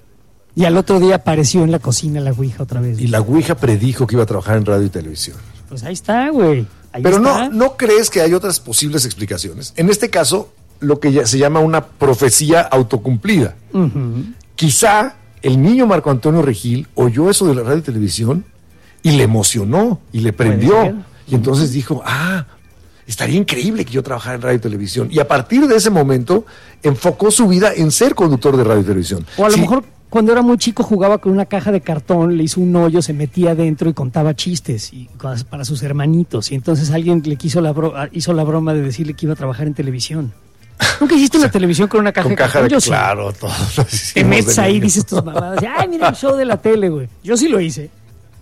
Y al otro día apareció en la cocina la Ouija otra vez. Y la Ouija predijo que iba a trabajar en radio y televisión. Pues ahí está, güey. Ahí Pero está. no, ¿no crees que hay otras posibles explicaciones? En este caso, lo que ya se llama una profecía autocumplida. Uh-huh. Quizá el niño Marco Antonio Regil oyó eso de la radio y televisión y le emocionó y le prendió. Y entonces dijo, ah, estaría increíble que yo trabajara en radio y televisión. Y a partir de ese momento enfocó su vida en ser conductor de radio y televisión. O a lo sí. mejor cuando era muy chico jugaba con una caja de cartón, le hizo un hoyo, se metía adentro y contaba chistes y para sus hermanitos. Y entonces alguien le quiso la bro- hizo la broma de decirle que iba a trabajar en televisión. ¿Nunca hiciste o sea, una televisión con una caja con de caja cartón? De, Yo claro, sí. todos. Te metes ahí y dices tus mamadas. Ay, mira el show de la tele, güey. Yo sí lo hice.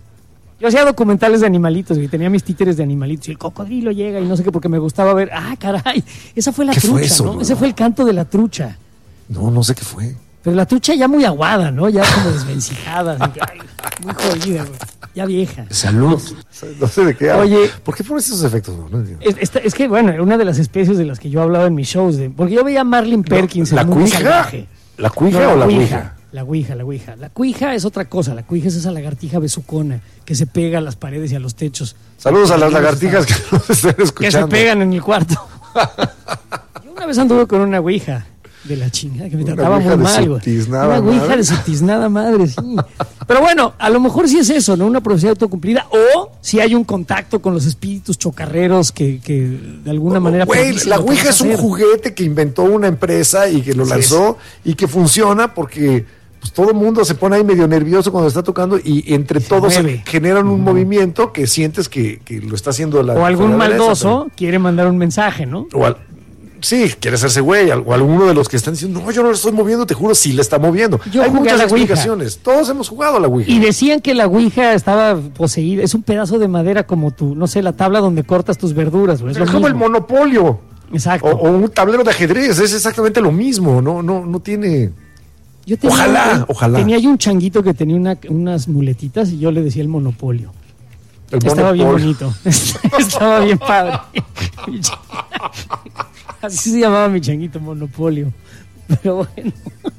Yo hacía documentales de animalitos, güey. Tenía mis títeres de animalitos. Y el cocodrilo llega y no sé qué, porque me gustaba ver. Ah, caray. Esa fue la trucha, fue eso, ¿no? ¿no? Ese fue el canto de la trucha. No, no sé qué fue. Pero la trucha ya muy aguada, ¿no? Ya como desvencijada. Ay, muy jodida, güey. Ya vieja. Salud. No sé de qué hablo. Oye, ¿por qué pones esos efectos? No, es, es, es que, bueno, era una de las especies de las que yo hablaba en mis shows. De, porque yo veía a Marlene Perkins. No, ¿La cuija? ¿La cuija no, o la ouija? La ouija, la ouija. La cuija es otra cosa. La cuija es esa lagartija besucona que se pega a las paredes y a los techos. Saludos a las lagartijas que nos estén escuchando. Que se pegan en el cuarto. Yo una vez anduve con una ouija. De la chingada, que me trataba muy mal, güey. Una ouija de su tiznada madre, sí. Pero bueno, a lo mejor sí es eso, ¿no? Una profecía autocumplida. O si hay un contacto con los espíritus chocarreros que, que de alguna manera... Güey, la ouija es un juguete que inventó una empresa y que lo lanzó sí, y que funciona porque pues, todo el mundo se pone ahí medio nervioso cuando está tocando y entre se todos mueve. generan un uh-huh. movimiento que sientes que, que lo está haciendo la... O algún maldoso esa, pero... quiere mandar un mensaje, ¿no? O al... sí, quiere hacerse güey, o alguno de los que están diciendo, no, yo no lo estoy moviendo, te juro, sí le está moviendo. Yo Hay jugué muchas a la explicaciones, Ouija. todos hemos jugado a la Ouija. Y decían que la Ouija estaba poseída, es un pedazo de madera como tu, no sé, la tabla donde cortas tus verduras, güey. Es, es lo como mismo. el Monopolio. Exacto. O, o un tablero de ajedrez, es exactamente lo mismo, no, no, no tiene... Yo tenía, ojalá, ojalá. Tenía yo un changuito que tenía una, unas muletitas y yo le decía el Monopolio. El Estaba Monopolio. bien bonito. Estaba bien padre. Así se llamaba mi changuito, Monopolio. Pero bueno.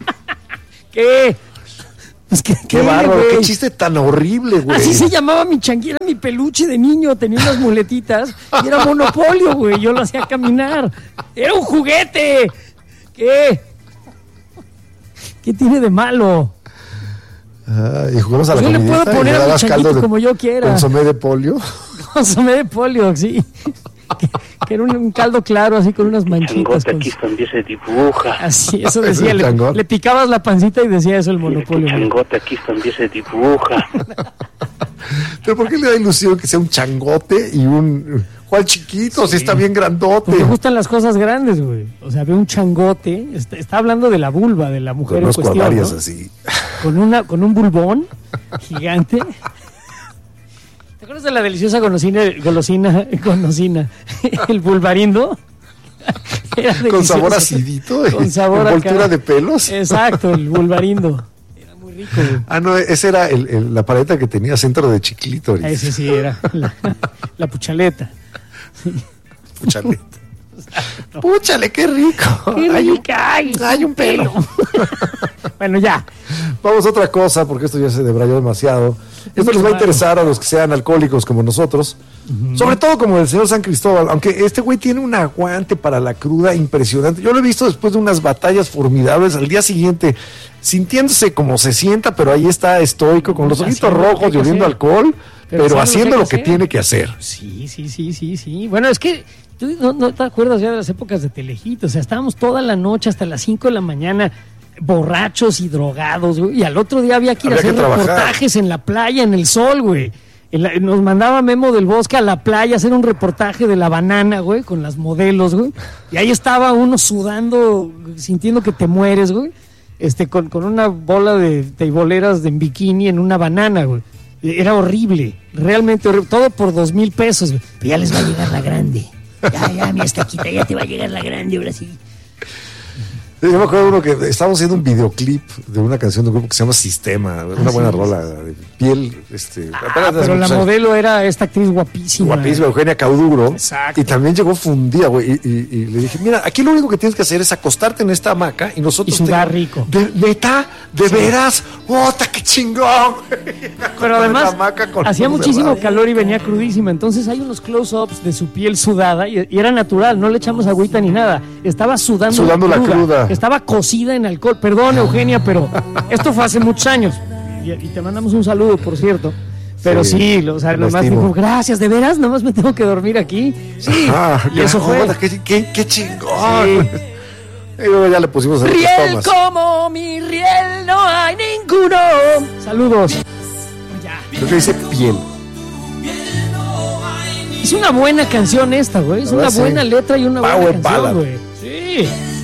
¿Qué? Pues que, Qué ¿qué, bárbaro, güey? qué chiste tan horrible, güey. Así se llamaba mi changuito, era mi peluche de niño, tenía unas muletitas y era Monopolio, güey. Yo lo hacía caminar. Era un juguete. ¿Qué? ¿Qué tiene de malo? Ah, y jugamos a la Yo le comidita puedo poner y le a mi dabas changuito caldo de como yo quiera. consomé de polio. Consomé de polio, sí. Que, que era un, un caldo claro, así con unas manchitas. Changote Con... aquí también se dibuja. Así, eso decía. le, le picabas la pancita y decía eso el Monopolio. Changote aquí también se dibuja. Pero ¿por qué le da ilusión que sea un changote y un... ¿Cuál chiquito? Sí. Si está bien grandote. Me gustan las cosas grandes, güey. O sea, ve un changote. Está, está hablando de la vulva, de la mujer en cuestión, ¿no? Así. Con, una, con un bulbón gigante. ¿Te acuerdas de la deliciosa golosina, golosina, golosina? El bulbarindo. Con sabor acidito. Con sabor envoltura acá. de pelos. Exacto, el bulbarindo. Era muy rico, güey. Ah, no, ese era el, el, la paleta que tenía centro de chiclítoris. Ese sí era. La, la puchaleta. Puchaleta. No. Púchale, qué rico. Qué hay, rica, un, hay, hay un pelo. Bueno, ya. Vamos a otra cosa, porque esto ya se debrayó demasiado. Esto les va a interesar a los que sean alcohólicos como nosotros. Uh-huh. Sobre todo como el señor San Cristóbal, aunque este güey tiene un aguante para la cruda impresionante. Yo lo he visto después de unas batallas formidables al día siguiente, sintiéndose como se sienta, pero ahí está estoico, con los ojitos rojos y oliendo alcohol, pero, pero haciendo lo que, lo que tiene que hacer. Sí, sí, sí, sí, sí. Bueno, es que tú no, no te acuerdas ya de las épocas de Telehit, o sea, estábamos toda la noche hasta las cinco de la mañana borrachos y drogados, güey, y al otro día había que ir había a hacer reportajes en la playa, en el sol, güey. La, nos mandaba Memo del Bosque a la playa a hacer un reportaje de la banana, güey, con las modelos, güey. Y ahí estaba uno sudando, sintiendo que te mueres, güey. Este, con, con una bola de teiboleras de en bikini en una banana, güey. Era horrible, realmente horrible. Todo por dos mil pesos, güey. Pero ya les va a llegar la grande. Ya, ya, mi estaquita, ya te va a llegar la grande, ahora sí. Yo me acuerdo de uno que estábamos haciendo un videoclip de una canción de un grupo que se llama Sistema, una ah, buena sí, rola de piel. Este, ah, pero la modelo era esta actriz guapísima. Guapísima, Eugenia Cauduro. Exacto. Y también llegó fundida, güey. Y, y, y le dije, mira, aquí lo único que tienes que hacer es acostarte en esta hamaca y nosotros. Y sudar te... rico. ¿De, ¿Neta? ¿De sí. veras? ¡Ota, qué chingón! Pero además, hacía muchísimo calor y venía crudísima. Entonces hay unos close-ups de su piel sudada y, y era natural, no le echamos agüita ni nada. Estaba sudando, sudando la cruda. La cruda. Estaba cocida en alcohol. Perdón, Eugenia, pero esto fue hace muchos años. Y, y te mandamos un saludo, por cierto. Pero sí, sí o sea, nomás dijo, gracias, ¿de veras? Nomás me tengo que dormir aquí. Sí, ah, y eso fue. Qué, qué, qué chingón. Sí. Y luego ya le pusimos a Riel como mi riel, no hay ninguno. Saludos. Ya. Creo que dice piel. Es una buena canción esta, güey. Es una buena sí. letra y una Power buena canción, güey. Sí.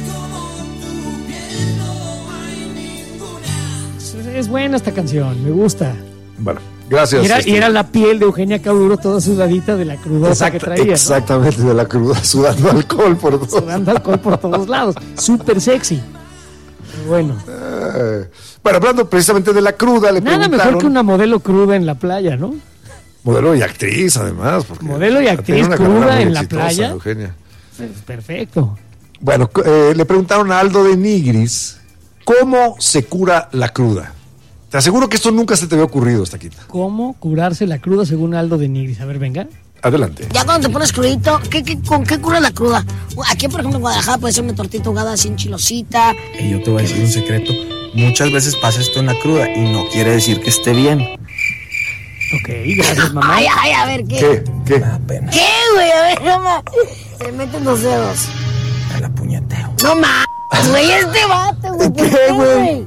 Es buena esta canción, me gusta. Bueno, gracias. Y era, este... y era la piel de Eugenia Cauduro toda sudadita de la crudota Exact, que traía. Exactamente, ¿no? De la cruda, sudando alcohol por todos Sudando alcohol por todos lados. Súper sexy. Bueno. Eh, bueno, hablando precisamente de la cruda, le Nada preguntaron... mejor que una modelo cruda en la playa, ¿no? Modelo y actriz, además. Porque modelo y actriz cruda en la playa. Eugenia. Perfecto. Bueno, eh, le preguntaron a Aldo de Nigris, ¿cómo se cura la cruda? Te aseguro que esto nunca se te había ocurrido, Estaquita. ¿Cómo curarse la cruda según Aldo de Nigris? A ver, venga. Adelante. Ya cuando te pones crudito, ¿qué, qué, ¿con qué cura la cruda? Aquí, por ejemplo, en Guadalajara puede ser una tortita ahogada sin chilosita. Y yo te voy a decir un secreto. Muchas veces pasa esto en la cruda y no quiere decir que esté bien. Ok, gracias, mamá. Ay, ay, a ver, ¿qué? ¿Qué? ¿Qué? Me da pena. ¿Qué, güey? A ver, mamá. Se meten los dedos. Me la puñeteo. No mames, güey, este vato, güey. ¿Qué, güey?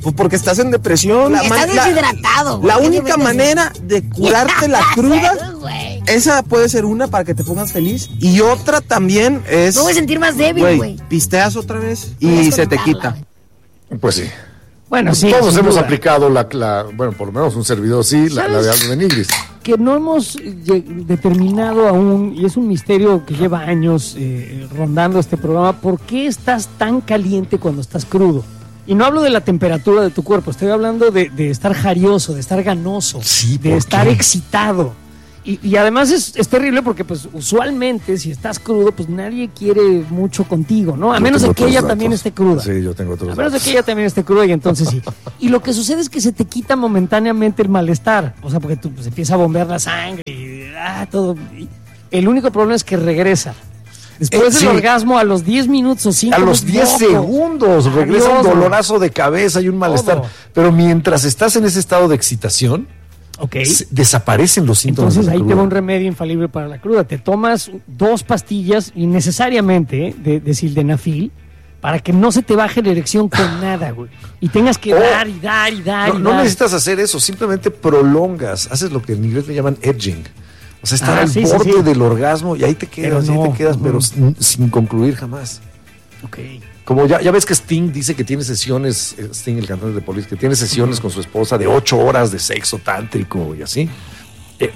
Pues porque estás en depresión. La estás man- deshidratado. La, la única manera de curarte la cruda, esa puede ser una para que te pongas feliz. Y otra también es... Me voy a sentir más débil, güey. Pisteas otra vez y se te quita. Pues sí. Bueno, sí. Todos hemos duda. aplicado la, la, bueno, por lo menos un servidor sí, la, la de Aldo de Nigris. Que no hemos eh, determinado aún, y es un misterio que lleva años eh, rondando este programa, ¿por qué estás tan caliente cuando estás crudo? Y no hablo de la temperatura de tu cuerpo, estoy hablando de, de estar jarioso, de estar ganoso, sí, de estar qué? excitado. Y, y además es, es terrible porque pues usualmente si estás crudo pues nadie quiere mucho contigo, ¿no? A yo menos de que ella datos. también esté cruda. Sí, yo tengo otros A menos datos. de que ella también esté cruda y entonces sí. Y lo que sucede es que se te quita momentáneamente el malestar. O sea, porque tú pues, empieza a bombear la sangre y ah, todo. Y el único problema es que regresa. Después Eh, del sí. orgasmo a los diez minutos o cinco A los diez segundos regresa un dolorazo de cabeza y un malestar. Todo. Pero mientras estás en ese estado de excitación, okay. se- desaparecen los síntomas. Entonces de la ahí te cruda. va un remedio infalible para la cruda. Te tomas dos pastillas innecesariamente ¿eh? de, de sildenafil para que no se te baje la erección con nada, güey. Y tengas que Oh. dar y dar y dar No, y no dar. necesitas hacer eso, simplemente prolongas, haces lo que en inglés le llaman edging. O sea, estar Ah, al sí, sí, borde sí. del orgasmo y ahí te quedas, Pero ahí no. te quedas, pero Ujú. sin, sin concluir jamás. Ok. Como ya, ya ves que Sting dice que tiene sesiones, eh, Sting, el cantante de Police, que tiene sesiones con su esposa de ocho horas de sexo tántrico y así. Eh,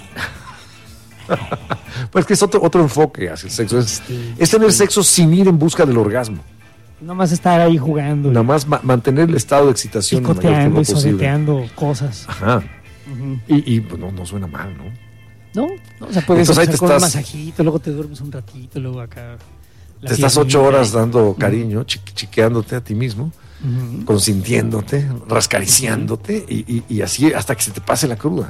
pues que es otro, otro enfoque hacia el sexo. Es, es tener sexo sin ir en busca del orgasmo. Nomás estar ahí jugando. Nada más ma- mantener el estado de excitación lo mayor Picoteando tiempo y posible. sobeteando cosas. Ajá. Ujú. Y, y pues, no, no suena mal, ¿no? ¿No? no o sea, puedes Entonces ahí empezar te con un estás- masajito, luego te duermes un ratito, luego acá. la Te estás piernita. ocho horas dando cariño, chi- chiqueándote a ti mismo, Ujú. consintiéndote, rascariciándote y, y- y así hasta que se te pase la cruda.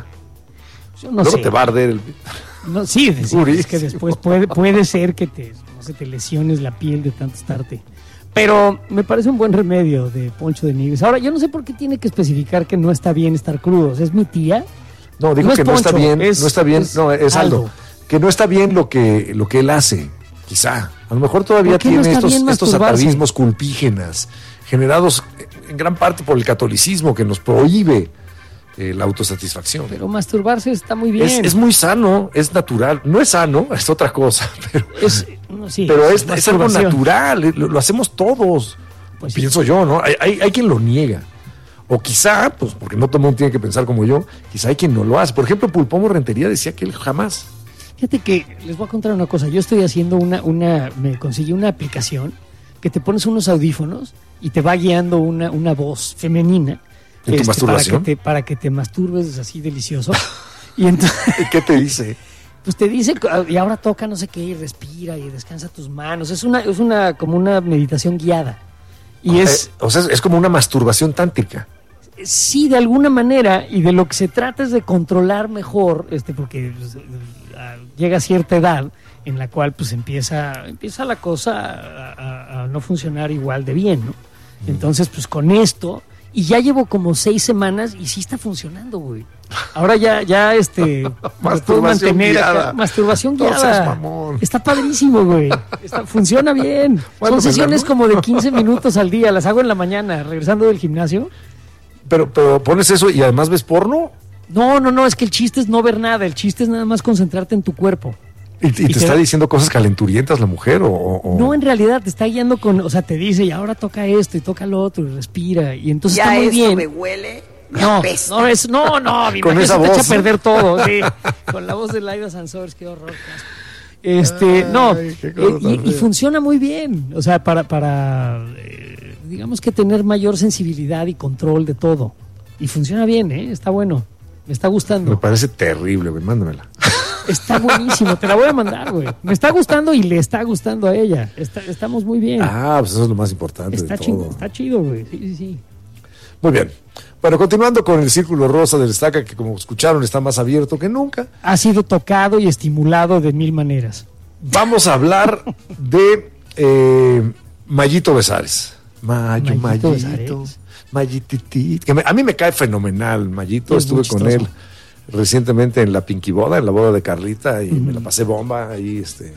Yo no Luego sé. te va a arder el... No, sí, es, Durísimo. es que después puede, puede ser que te, no sé, te lesiones la piel de tanto estarte. Pero me parece un buen remedio de Poncho de Nigris. Ahora, yo no sé por qué tiene que especificar que no está bien estar crudos. ¿Es mi tía? No, digo No es que no está Poncho, bien, es- no está bien, es no, es Aldo. Aldo. Que no está bien lo que, lo que él hace, quizá. A lo mejor todavía ¿Por qué no tiene está estos, bien estos masturbarse? atavismos culpígenas, generados en gran parte por el catolicismo que nos prohíbe eh, la autosatisfacción. Pero masturbarse está muy bien. Es, es muy sano, es natural. No es sano, es otra cosa, pero Es- no, sí, pero es, es algo masturbación. natural, eh, lo, lo hacemos todos. Pues sí. Pienso yo, ¿no? Hay, hay, hay quien lo niega. O quizá, pues porque no todo el mundo tiene que pensar como yo, quizá hay quien no lo hace. Por ejemplo, Pulpomo Rentería decía que él jamás. Fíjate que les voy a contar una cosa. Yo estoy haciendo una, una, me conseguí una aplicación que te pones unos audífonos y te va guiando una, una voz femenina. ¿En tu para masturbación? que te, para que te masturbes así delicioso. Y entonces, ¿Qué te dice? pues te dice, y ahora toca no sé qué, y respira y descansa tus manos. Es una, es una, como una meditación guiada. Y es, Eh, o sea, es como una masturbación tántrica. sí, de alguna manera, y de lo que se trata es de controlar mejor, este, porque pues, a- llega a cierta edad en la cual pues empieza, empieza la cosa a, a- a no funcionar igual de bien, ¿no? Entonces, pues con esto, y ya llevo como seis semanas y sí está funcionando, güey. Ahora ya, ya, este, me puedo Masturbación mantener acá. guiada. Masturbación No seas guiada. mamón. Está padrísimo, güey. Está- funciona bien. Bueno, Son sesiones ¿verdad? como de quince minutos al día. Las hago en la mañana, regresando del gimnasio. Pero, pero pones eso y además ves porno No, no, no, es que el chiste es no ver nada, el chiste es nada más concentrarte en tu cuerpo. y, y te, Y te está da- diciendo cosas calenturientas la mujer o... o- No, en realidad te está guiando con, o sea, te dice, y ahora toca esto y toca lo otro y respira, y entonces Ya está muy esto bien. me huele, me No, apesta. no, es, no, no, mi Con madre, esa eso te voz, echa a ¿no? perder todo, sí. Con la voz de Laida Sansores, qué horror. qué asco. Este, Ay, no, qué eh, cosa tan y, y fea. funciona muy bien, o sea, para, para eh, digamos que tener mayor sensibilidad y control de todo. Y funciona bien, ¿eh? Está bueno, me está Me gustando. parece terrible, güey, mándamela. Está buenísimo, te la voy a mandar, güey. Me está gustando y le está gustando a ella. Está- estamos muy bien. Ah, pues eso es lo más importante está, de chido, todo. está chido, güey. Sí, sí, sí. Muy bien. Bueno, continuando con el círculo rosa del Estaca, que como escucharon está más abierto que nunca, Ha sido tocado y estimulado de mil maneras. vamos a hablar de eh, Mayito Besares. Mayo, Mayito Mayito, Besares. Mayititi. Que me- a mí me cae fenomenal, Mayito. Es Estuve muy con chistoso. él recientemente en la Pinky Boda, en la boda de Carlita, y me la pasé bomba. Ahí, este.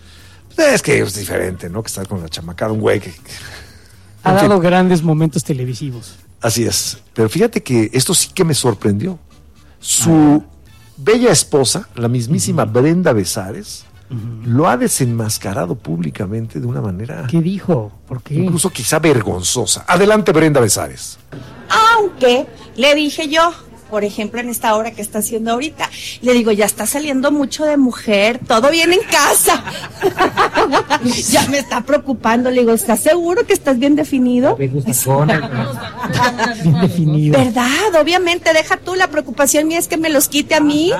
Pues es que es diferente, ¿no? Que estar con la chamacada, un güey que. Ha en fin. dado grandes momentos televisivos. Así es. Pero fíjate que esto sí que me sorprendió. Su ah. bella esposa, la mismísima uh-huh. Brenda Besares, uh-huh. lo ha desenmascarado públicamente de una manera... ¿Qué dijo? ¿Por qué? Incluso quizá vergonzosa. Adelante, Brenda Besares. Aunque le dije yo, por ejemplo, en esta obra que está haciendo ahorita, le digo, ya está saliendo mucho de mujer, todo bien en casa. Ya me está preocupando, le digo, ¿estás seguro que estás bien definido? Bien definido. ¿Verdad? Obviamente, deja tú, la preocupación mía es que me los quite a mí.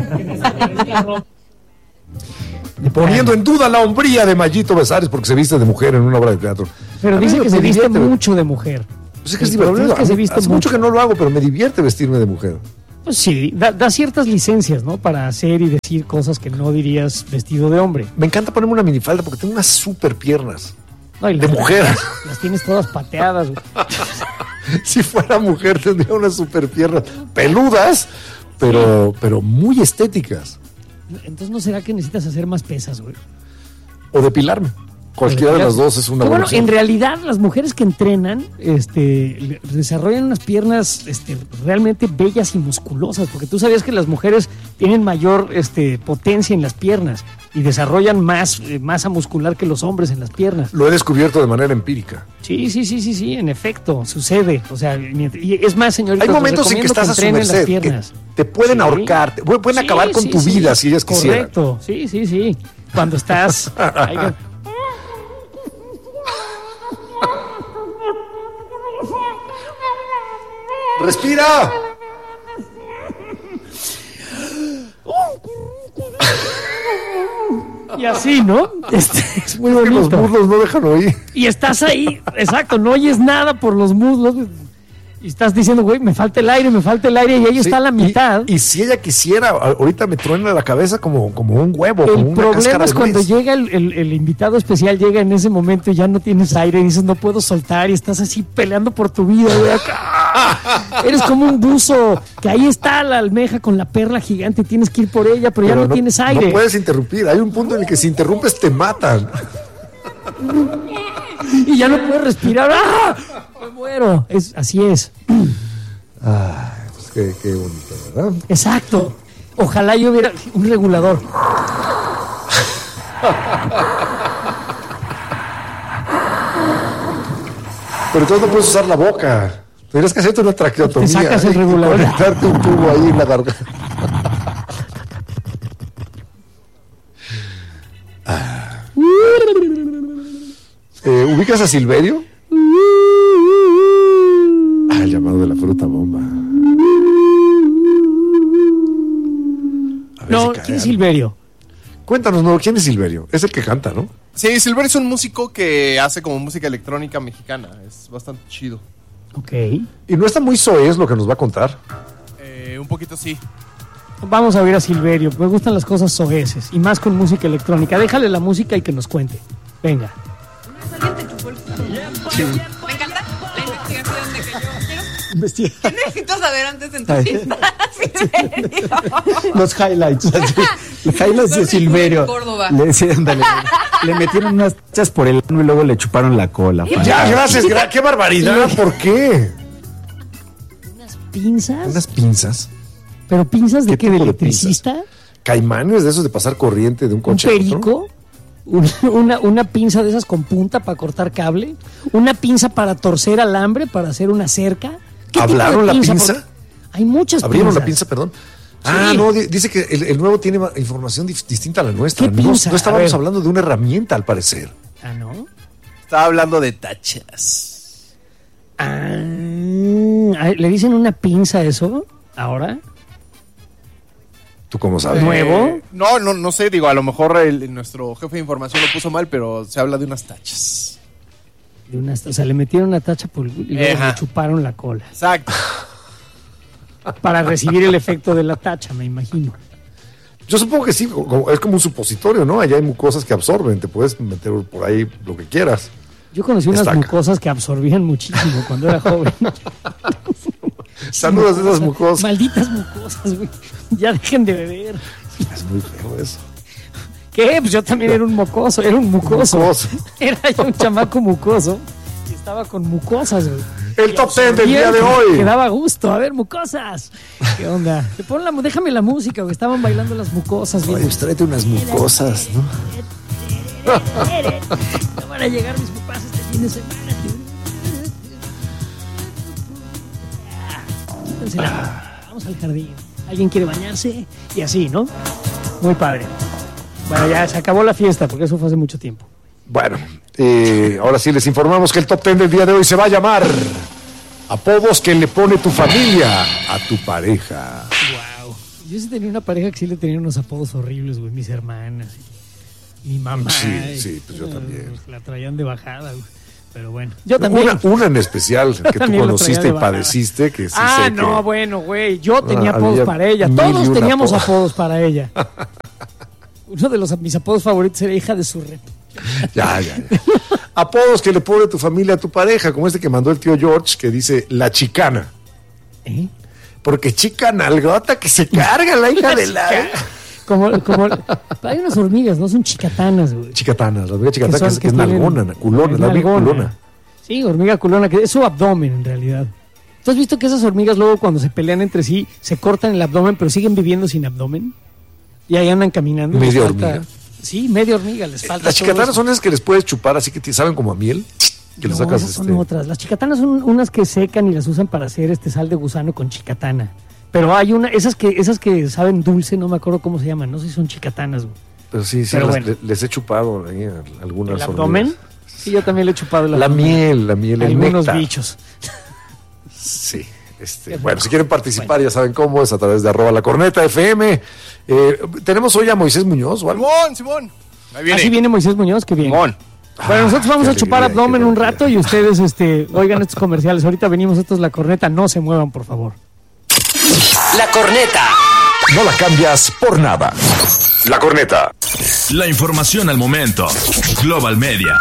Poniendo en duda la hombría de Mayito Besares porque se viste de mujer en una obra de teatro. Pero dice que se viste mucho de mujer. Pues es que es divertido. Es que se viste Hace mucho. mucho que no lo hago, pero me divierte vestirme de mujer. Pues sí, da, da ciertas licencias, ¿no? Para hacer y decir cosas que no dirías vestido de hombre. Me encanta ponerme una minifalda porque tengo unas super piernas. No, y de las, mujer. Las, las tienes todas pateadas. Si fuera mujer tendría unas super piernas peludas, pero, sí. pero muy estéticas. Entonces, ¿no será que necesitas hacer más pesas, güey? O depilarme. Cualquiera de las dos es una buena opción. Bueno, en realidad las mujeres que entrenan este, desarrollan unas piernas este, realmente bellas y musculosas, porque tú sabías que las mujeres tienen mayor este, potencia en las piernas y desarrollan más eh, masa muscular que los hombres en las piernas. Lo he descubierto de manera empírica. Sí, sí, sí, sí, sí, en efecto, sucede. O sea, y es más, señorita, hay momentos en que estás que a su merced, que te pueden sí. ahorcar, te pueden sí, acabar con sí, tu sí, vida sí. si ellas quisieran. Correcto, sí, sí, sí. Cuando estás... ahí, ¡respira! Y así, ¿no? Este, es muy es bonito. Que los muslos no dejan oír. Y estás ahí, exacto, no oyes nada por los muslos. Y estás diciendo, güey, me falta el aire, me falta el aire, y ella sí, está a la mitad. Y, y si ella quisiera, ahorita me truena la cabeza como, como un huevo. El como una problema es cuando mes. llega el, el, el invitado especial, llega en ese momento y ya no tienes aire, y dices, no puedo soltar, y estás así peleando por tu vida, güey. Eres como un buzo, que ahí está la almeja con la perla gigante, y tienes que ir por ella, pero, pero ya no, no tienes aire. No puedes interrumpir, hay un punto en el que si interrumpes te matan. Y ya no puedes respirar. ¡Ah! Me muero. Es, así es. Ah, pues qué, qué bonito, ¿verdad? Exacto. Ojalá yo hubiera un regulador. Pero entonces no puedes usar la boca. Tendrías que hacerte una traqueotomía. Te sacas el ¿eh? regulador. Y conectarte un tubo ahí en la garganta. Ah. Eh, ¿Ubicas a Silverio? Ah, el llamado de la fruta bomba. No, si ¿quién es Silverio? Cuéntanos, no, ¿quién es Silverio? Es el que canta, ¿no? Sí, Silverio es un músico que hace como música electrónica mexicana. Es bastante chido. Ok. ¿Y no está muy soez lo que nos va a contar? Eh, un poquito sí. Vamos a ver a Silverio. Me gustan las cosas soeces y más con música electrónica. Déjale la música y que nos cuente. Venga. Sí. Me encanta la investigación de que yo quiero. Investiga. ¿Qué necesito saber antes de entrevistar a Silverio? Los highlights. Los highlights de Silverio. Le, sí, andale, le metieron unas chas por el ano y luego le chuparon la cola. Ya, gracias. Gra- ¡Qué barbaridad! ¿Por qué? ¿Unas pinzas? ¿Unas pinzas? ¿Pero pinzas de qué? qué? ¿De electricista? De ¿Caimanes de esos de pasar corriente de un coche ¿Un perico? Una, una, una pinza de esas con punta para cortar cable, una pinza para torcer alambre, para hacer una cerca. ¿Hablaron la pinza? Hay muchas ¿Abrieron pinzas. la pinza, perdón? Sí. Ah, no, di- dice que el, el nuevo tiene ma- información dif- distinta a la nuestra. ¿Qué No, pinza? no A estábamos ver. hablando de una herramienta, al parecer. Ah, ¿no? Estaba hablando de tachas. Ah, ¿le dicen una pinza a eso ahora? ¿Tú cómo sabes? ¿Nuevo? Eh, no, no, no sé, digo, a lo mejor el, nuestro jefe de información lo puso mal, pero se habla de unas tachas. De una, o sea, le metieron una tacha por el y luego Ajá. le chuparon la cola. Exacto. Para recibir el efecto de la tacha, me imagino. Yo supongo que sí, como- es como un supositorio, ¿no? Allá hay mucosas que absorben, te puedes meter por ahí lo que quieras. Yo conocí unas Estaca. mucosas que absorbían muchísimo cuando era joven. Saludos a esas mucosas. Malditas mucosas, güey. Ya dejen de beber. Es muy feo eso. ¿Qué? Pues yo también era un mocoso, era un mucoso. Mucoso. Era yo un chamaco mucoso. Y estaba con mucosas, güey. El top ten del día de hoy. Que daba gusto. A ver, mucosas. ¿Qué onda? Te pon la, déjame la música, güey. Estaban bailando las mucosas. Ay, pues tráete unas mucosas, ¿no? No van a llegar mis papás este fin de semana. Ah. Vamos al jardín. ¿Alguien quiere bañarse? Y así, ¿no? Muy padre. Bueno, ya se acabó la fiesta, porque eso fue hace mucho tiempo. Bueno, eh, ahora sí les informamos que el top ten del día de hoy se va a llamar apodos que le pone tu familia a tu pareja. Wow. Yo sí tenía una pareja que sí le tenía unos apodos horribles, güey. Mis hermanas, mi mamá. Sí, sí, pues yo también. La traían de bajada, güey. Pero bueno, yo también. Una, una en especial que tú conociste y padeciste. Que sí ah, sé no, que... bueno, güey. Yo tenía ah, apodos para ella. Todos teníamos apodo. apodos para ella. Uno de los mis apodos favoritos era hija de su rep. Ya, ya, ya. Apodos que le pone tu familia a tu pareja, como este que mandó el tío George, que dice la chicana. ¿Eh? Porque chica nalgota que se carga la hija de la... Como, como, hay unas hormigas, ¿no? Son chicatanas, güey. Chicatanas, la hormiga chicatana que, son, que es, que es nalgona, culona, la hormiga culona. Sí, hormiga culona, que es su abdomen en realidad. ¿Tú has visto que esas hormigas luego cuando se pelean entre sí se cortan el abdomen pero siguen viviendo sin abdomen? Y ahí andan caminando. Medio falta, hormiga. Sí, media hormiga, les falta. Las chicatanas son esas que les puedes chupar así que te saben como a miel. Que no, le sacas esas son este... otras. Las chicatanas son unas que secan y las usan para hacer este sal de gusano con chicatana. Pero hay una, esas que esas que saben dulce, no me acuerdo cómo se llaman, no sé si son chicatanas, güey. Pero sí, sí, Pero las, bueno. les he chupado ahí algunas ¿El abdomen? hormigas. Sí, yo también le he chupado el La abdomen. miel, la miel, el Algunos néctar. bichos. Sí. Este, bueno, si quieren participar, bueno. ya saben cómo es a través de arroba la corneta F M. Eh, tenemos hoy a Moisés Muñoz, ¿vale? Simón, Simón. Ahí viene. Así viene Moisés Muñoz, qué bien. Simón. Bueno, nosotros vamos Ah, a chupar alegría, abdomen un rato y ustedes este, oigan estos comerciales. Ahorita venimos, esto es La Corneta, no se muevan, por favor. La Corneta. No la cambias por nada. La Corneta. La información al momento. Global Media.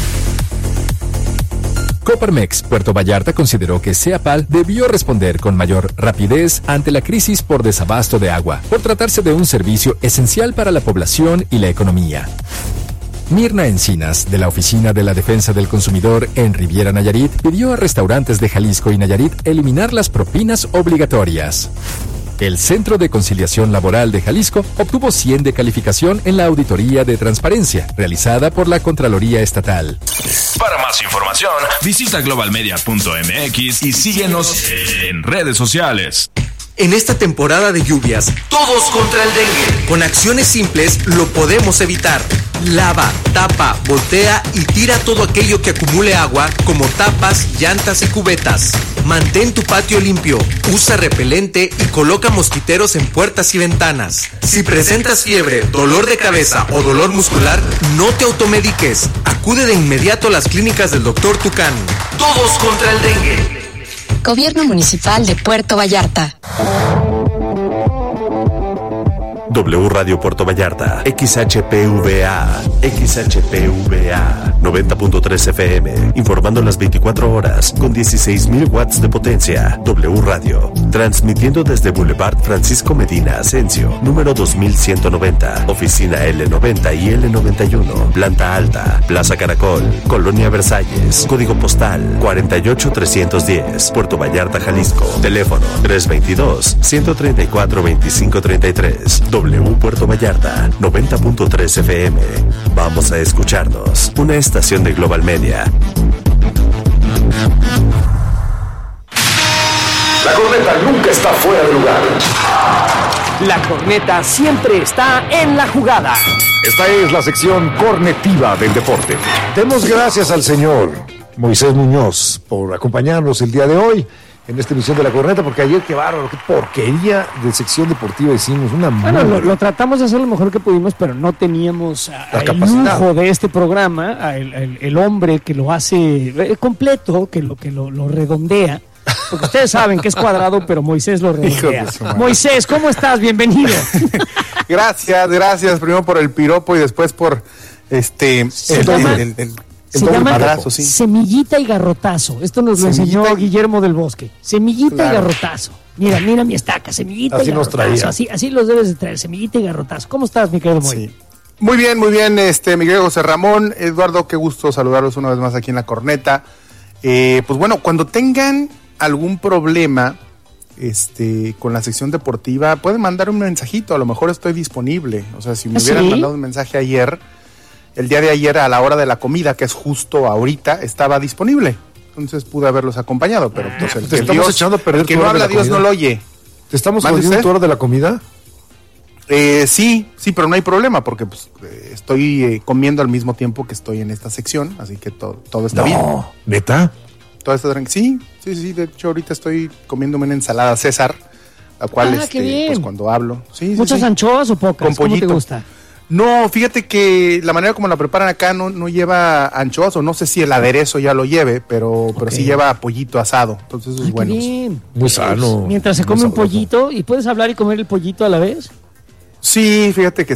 Coparmex Puerto Vallarta consideró que Ceapal debió responder con mayor rapidez ante la crisis por desabasto de agua, por tratarse de un servicio esencial para la población y la economía. Mirna Encinas, de la Oficina de la Defensa del Consumidor en Riviera Nayarit, pidió a restaurantes de Jalisco y Nayarit eliminar las propinas obligatorias. El Centro de Conciliación Laboral de Jalisco obtuvo cien de calificación en la auditoría de transparencia realizada por la Contraloría Estatal. Para más información, visita globalmedia punto m x y síguenos en redes sociales. En esta temporada de lluvias, todos contra el dengue. Con acciones simples lo podemos evitar. Lava, tapa, voltea y tira todo aquello que acumule agua, como tapas, llantas y cubetas. Mantén tu patio limpio, usa repelente y coloca mosquiteros en puertas y ventanas. Si presentas fiebre, dolor de cabeza o dolor muscular, no te automediques. Acude de inmediato a las clínicas del doctor Tucán. Todos contra el dengue. Gobierno Municipal de Puerto Vallarta. W Radio Puerto Vallarta, X H P V A, X H P V A, noventa punto tres F M, informando las veinticuatro horas, con dieciséis mil watts de potencia. W Radio, transmitiendo desde Boulevard Francisco Medina Asensio, número dos mil ciento noventa, oficina L noventa y L noventa y uno, planta alta, Plaza Caracol, Colonia Versalles, código postal cuarenta y ocho trescientos diez, Puerto Vallarta, Jalisco, teléfono tres veintidós, ciento treinta y cuatro, veinticinco treinta y tres. W Puerto Vallarta, noventa punto tres F M. Vamos a escucharnos. Una estación de Global Media. La Corneta nunca está fuera de lugar. La Corneta siempre está en la jugada. Esta es la sección cornetiva del deporte. Demos gracias al señor Moisés Muñoz por acompañarnos el día de hoy en esta emisión de La Corneta, porque ayer, qué bárbaro, qué porquería de sección deportiva hicimos, una Bueno, muy... lo, lo tratamos de hacer lo mejor que pudimos, pero no teníamos a, La el capacidad. lujo de este programa, a el, el, el hombre que lo hace eh, completo, que lo que lo, lo redondea, porque ustedes saben que es cuadrado, pero Moisés lo redondea. Moisés, ¿cómo estás? Bienvenido. Gracias, gracias, primero por el piropo y después por este... Se el, llama- el- el- el- el Se doble llama madrazo, sí. semillita y garrotazo. Esto nos lo Semillita enseñó y- Guillermo del Bosque. Semillita y Claro. garrotazo. Mira, mira mi estaca, semillita Así y nos garrotazo. traía. Así, así los debes de traer, semillita y garrotazo. ¿Cómo estás, mi querido Moy? Sí. Muy bien, muy bien, este, Miguel José Ramón, Eduardo, qué gusto saludarlos una vez más aquí en La Corneta. Eh, pues bueno, cuando tengan algún problema este, con la sección deportiva, pueden mandar un mensajito, a lo mejor estoy disponible. O sea, si me ¿Sí? hubieran mandado un mensaje ayer, el día de ayer a la hora de la comida, que es justo ahorita, estaba disponible. Entonces pude haberlos acompañado, pero pues, el, Te el estamos Dios, echando a perder el que tu no hora de habla la Dios comida. no lo oye. ¿Te estamos ¿Mande jodiendo usted? tu hora de la comida? Eh, sí, sí, pero no hay problema porque pues, eh, estoy eh, comiendo al mismo tiempo que estoy en esta sección, así que to- todo está No, bien. ¿neta? Todo está tranquilo. Sí, sí, sí, de hecho ahorita estoy comiéndome una ensalada César, la cual Ah, este, qué bien. pues cuando hablo. Sí, sí, ¿Muchas sí. anchoas o pocas? Con ¿Cómo te pollito. gusta? No, fíjate que la manera como la preparan acá no, no lleva anchoas, o no sé si el aderezo ya lo lleve, pero, pero sí lleva pollito asado. Entonces eso es Ay, bueno. qué bien. Muy sano. Mientras se muy come un sabroso. pollito, ¿y puedes hablar y comer el pollito a la vez? Sí, fíjate que